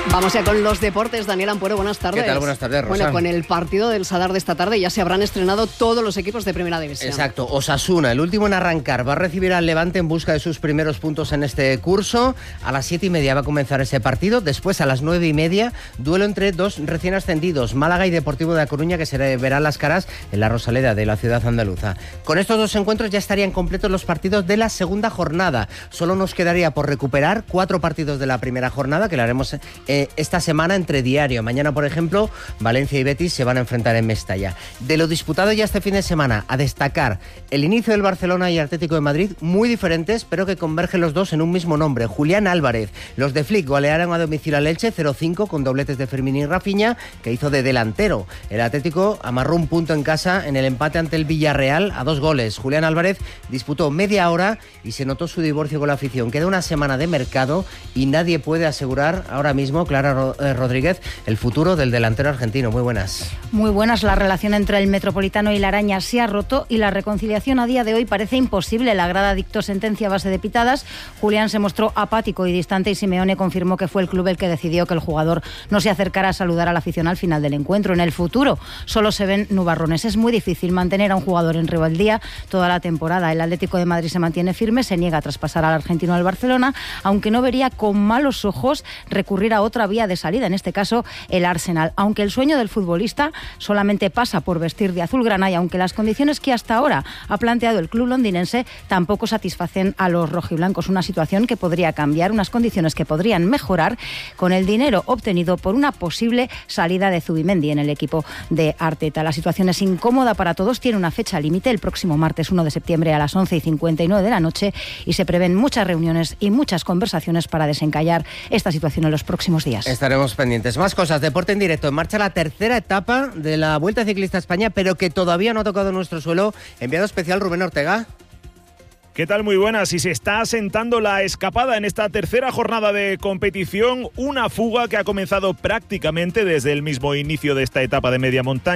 [SPEAKER 32] Vamos ya con los deportes. Daniel Ampuero, buenas tardes.
[SPEAKER 8] ¿Qué tal? Buenas tardes, Rosa.
[SPEAKER 32] Bueno, con el partido del Sadar de esta tarde ya se habrán estrenado todos los equipos de Primera División.
[SPEAKER 8] Exacto. Osasuna, el último en arrancar, va a recibir al Levante en busca de sus primeros puntos en este curso. A las siete y media va a comenzar ese partido. Después, a las nueve y media, duelo entre dos recién ascendidos, Málaga y Deportivo de A Coruña, que se verán las caras en la Rosaleda de la ciudad andaluza. Con estos dos encuentros ya estarían completos los partidos de la segunda jornada. Solo nos quedaría por recuperar cuatro partidos de la primera jornada, que la haremos eh, esta semana entre diario. Mañana, por ejemplo, Valencia y Betis se van a enfrentar en Mestalla. De lo disputado ya este fin de semana, a destacar el inicio del Barcelona y Atlético de Madrid, muy diferentes, pero que convergen los dos en un mismo nombre, Julián Álvarez. Los de Flick golearon a domicilio al Elche cero cinco con dobletes de Fermín y Rafinha, que hizo de delantero. El Atlético amarró un punto en casa en el empate ante el Villarreal a dos goles. Julián Álvarez disputó media hora y se notó su divorcio con la afición. Queda una semana de mercado y nadie puede asegurar ahora mismo, Clara Rodríguez, el futuro del delantero argentino. Muy buenas.
[SPEAKER 25] Muy buenas. La relación entre el Metropolitano y la Araña se ha roto y la reconciliación a día de hoy parece imposible. La grada dictó sentencia a base de pitadas. Julián se mostró apático y distante y Simeone confirmó que fue el club el que decidió que el jugador no se acercara a saludar a la afición al final del encuentro. En el futuro solo se ven nubarrones. Es muy difícil mantener a un jugador en rebeldía toda la temporada. El Atlético de Madrid se mantiene firme, se niega a traspasar al argentino al Barcelona, aunque no vería con malos ojos recurrir a otra vía de salida, en este caso el Arsenal. Aunque el sueño del futbolista solamente pasa por vestir de azulgrana y aunque las condiciones que hasta ahora ha planteado el club londinense tampoco satisfacen a los rojiblancos, una situación que podría cambiar, unas condiciones que podrían mejorar con el dinero obtenido por una posible salida de Zubimendi en el equipo de Arteta. La situación es incómoda para todos, tiene una fecha límite, el próximo martes uno de septiembre a las once y cincuenta y nueve de la noche, y se prevén muchas reuniones y muchas conversaciones para desencallar esta situación en los próximos días.
[SPEAKER 8] Estaremos pendientes. Más cosas, deporte en directo. En marcha la tercera etapa de la Vuelta Ciclista a España, pero que todavía no ha tocado nuestro suelo. Enviado especial Rubén Ortega.
[SPEAKER 9] ¿Qué tal? Muy buenas. Y se está asentando la escapada en esta tercera jornada de competición. Una fuga que ha comenzado prácticamente desde el mismo inicio de esta etapa de media montaña.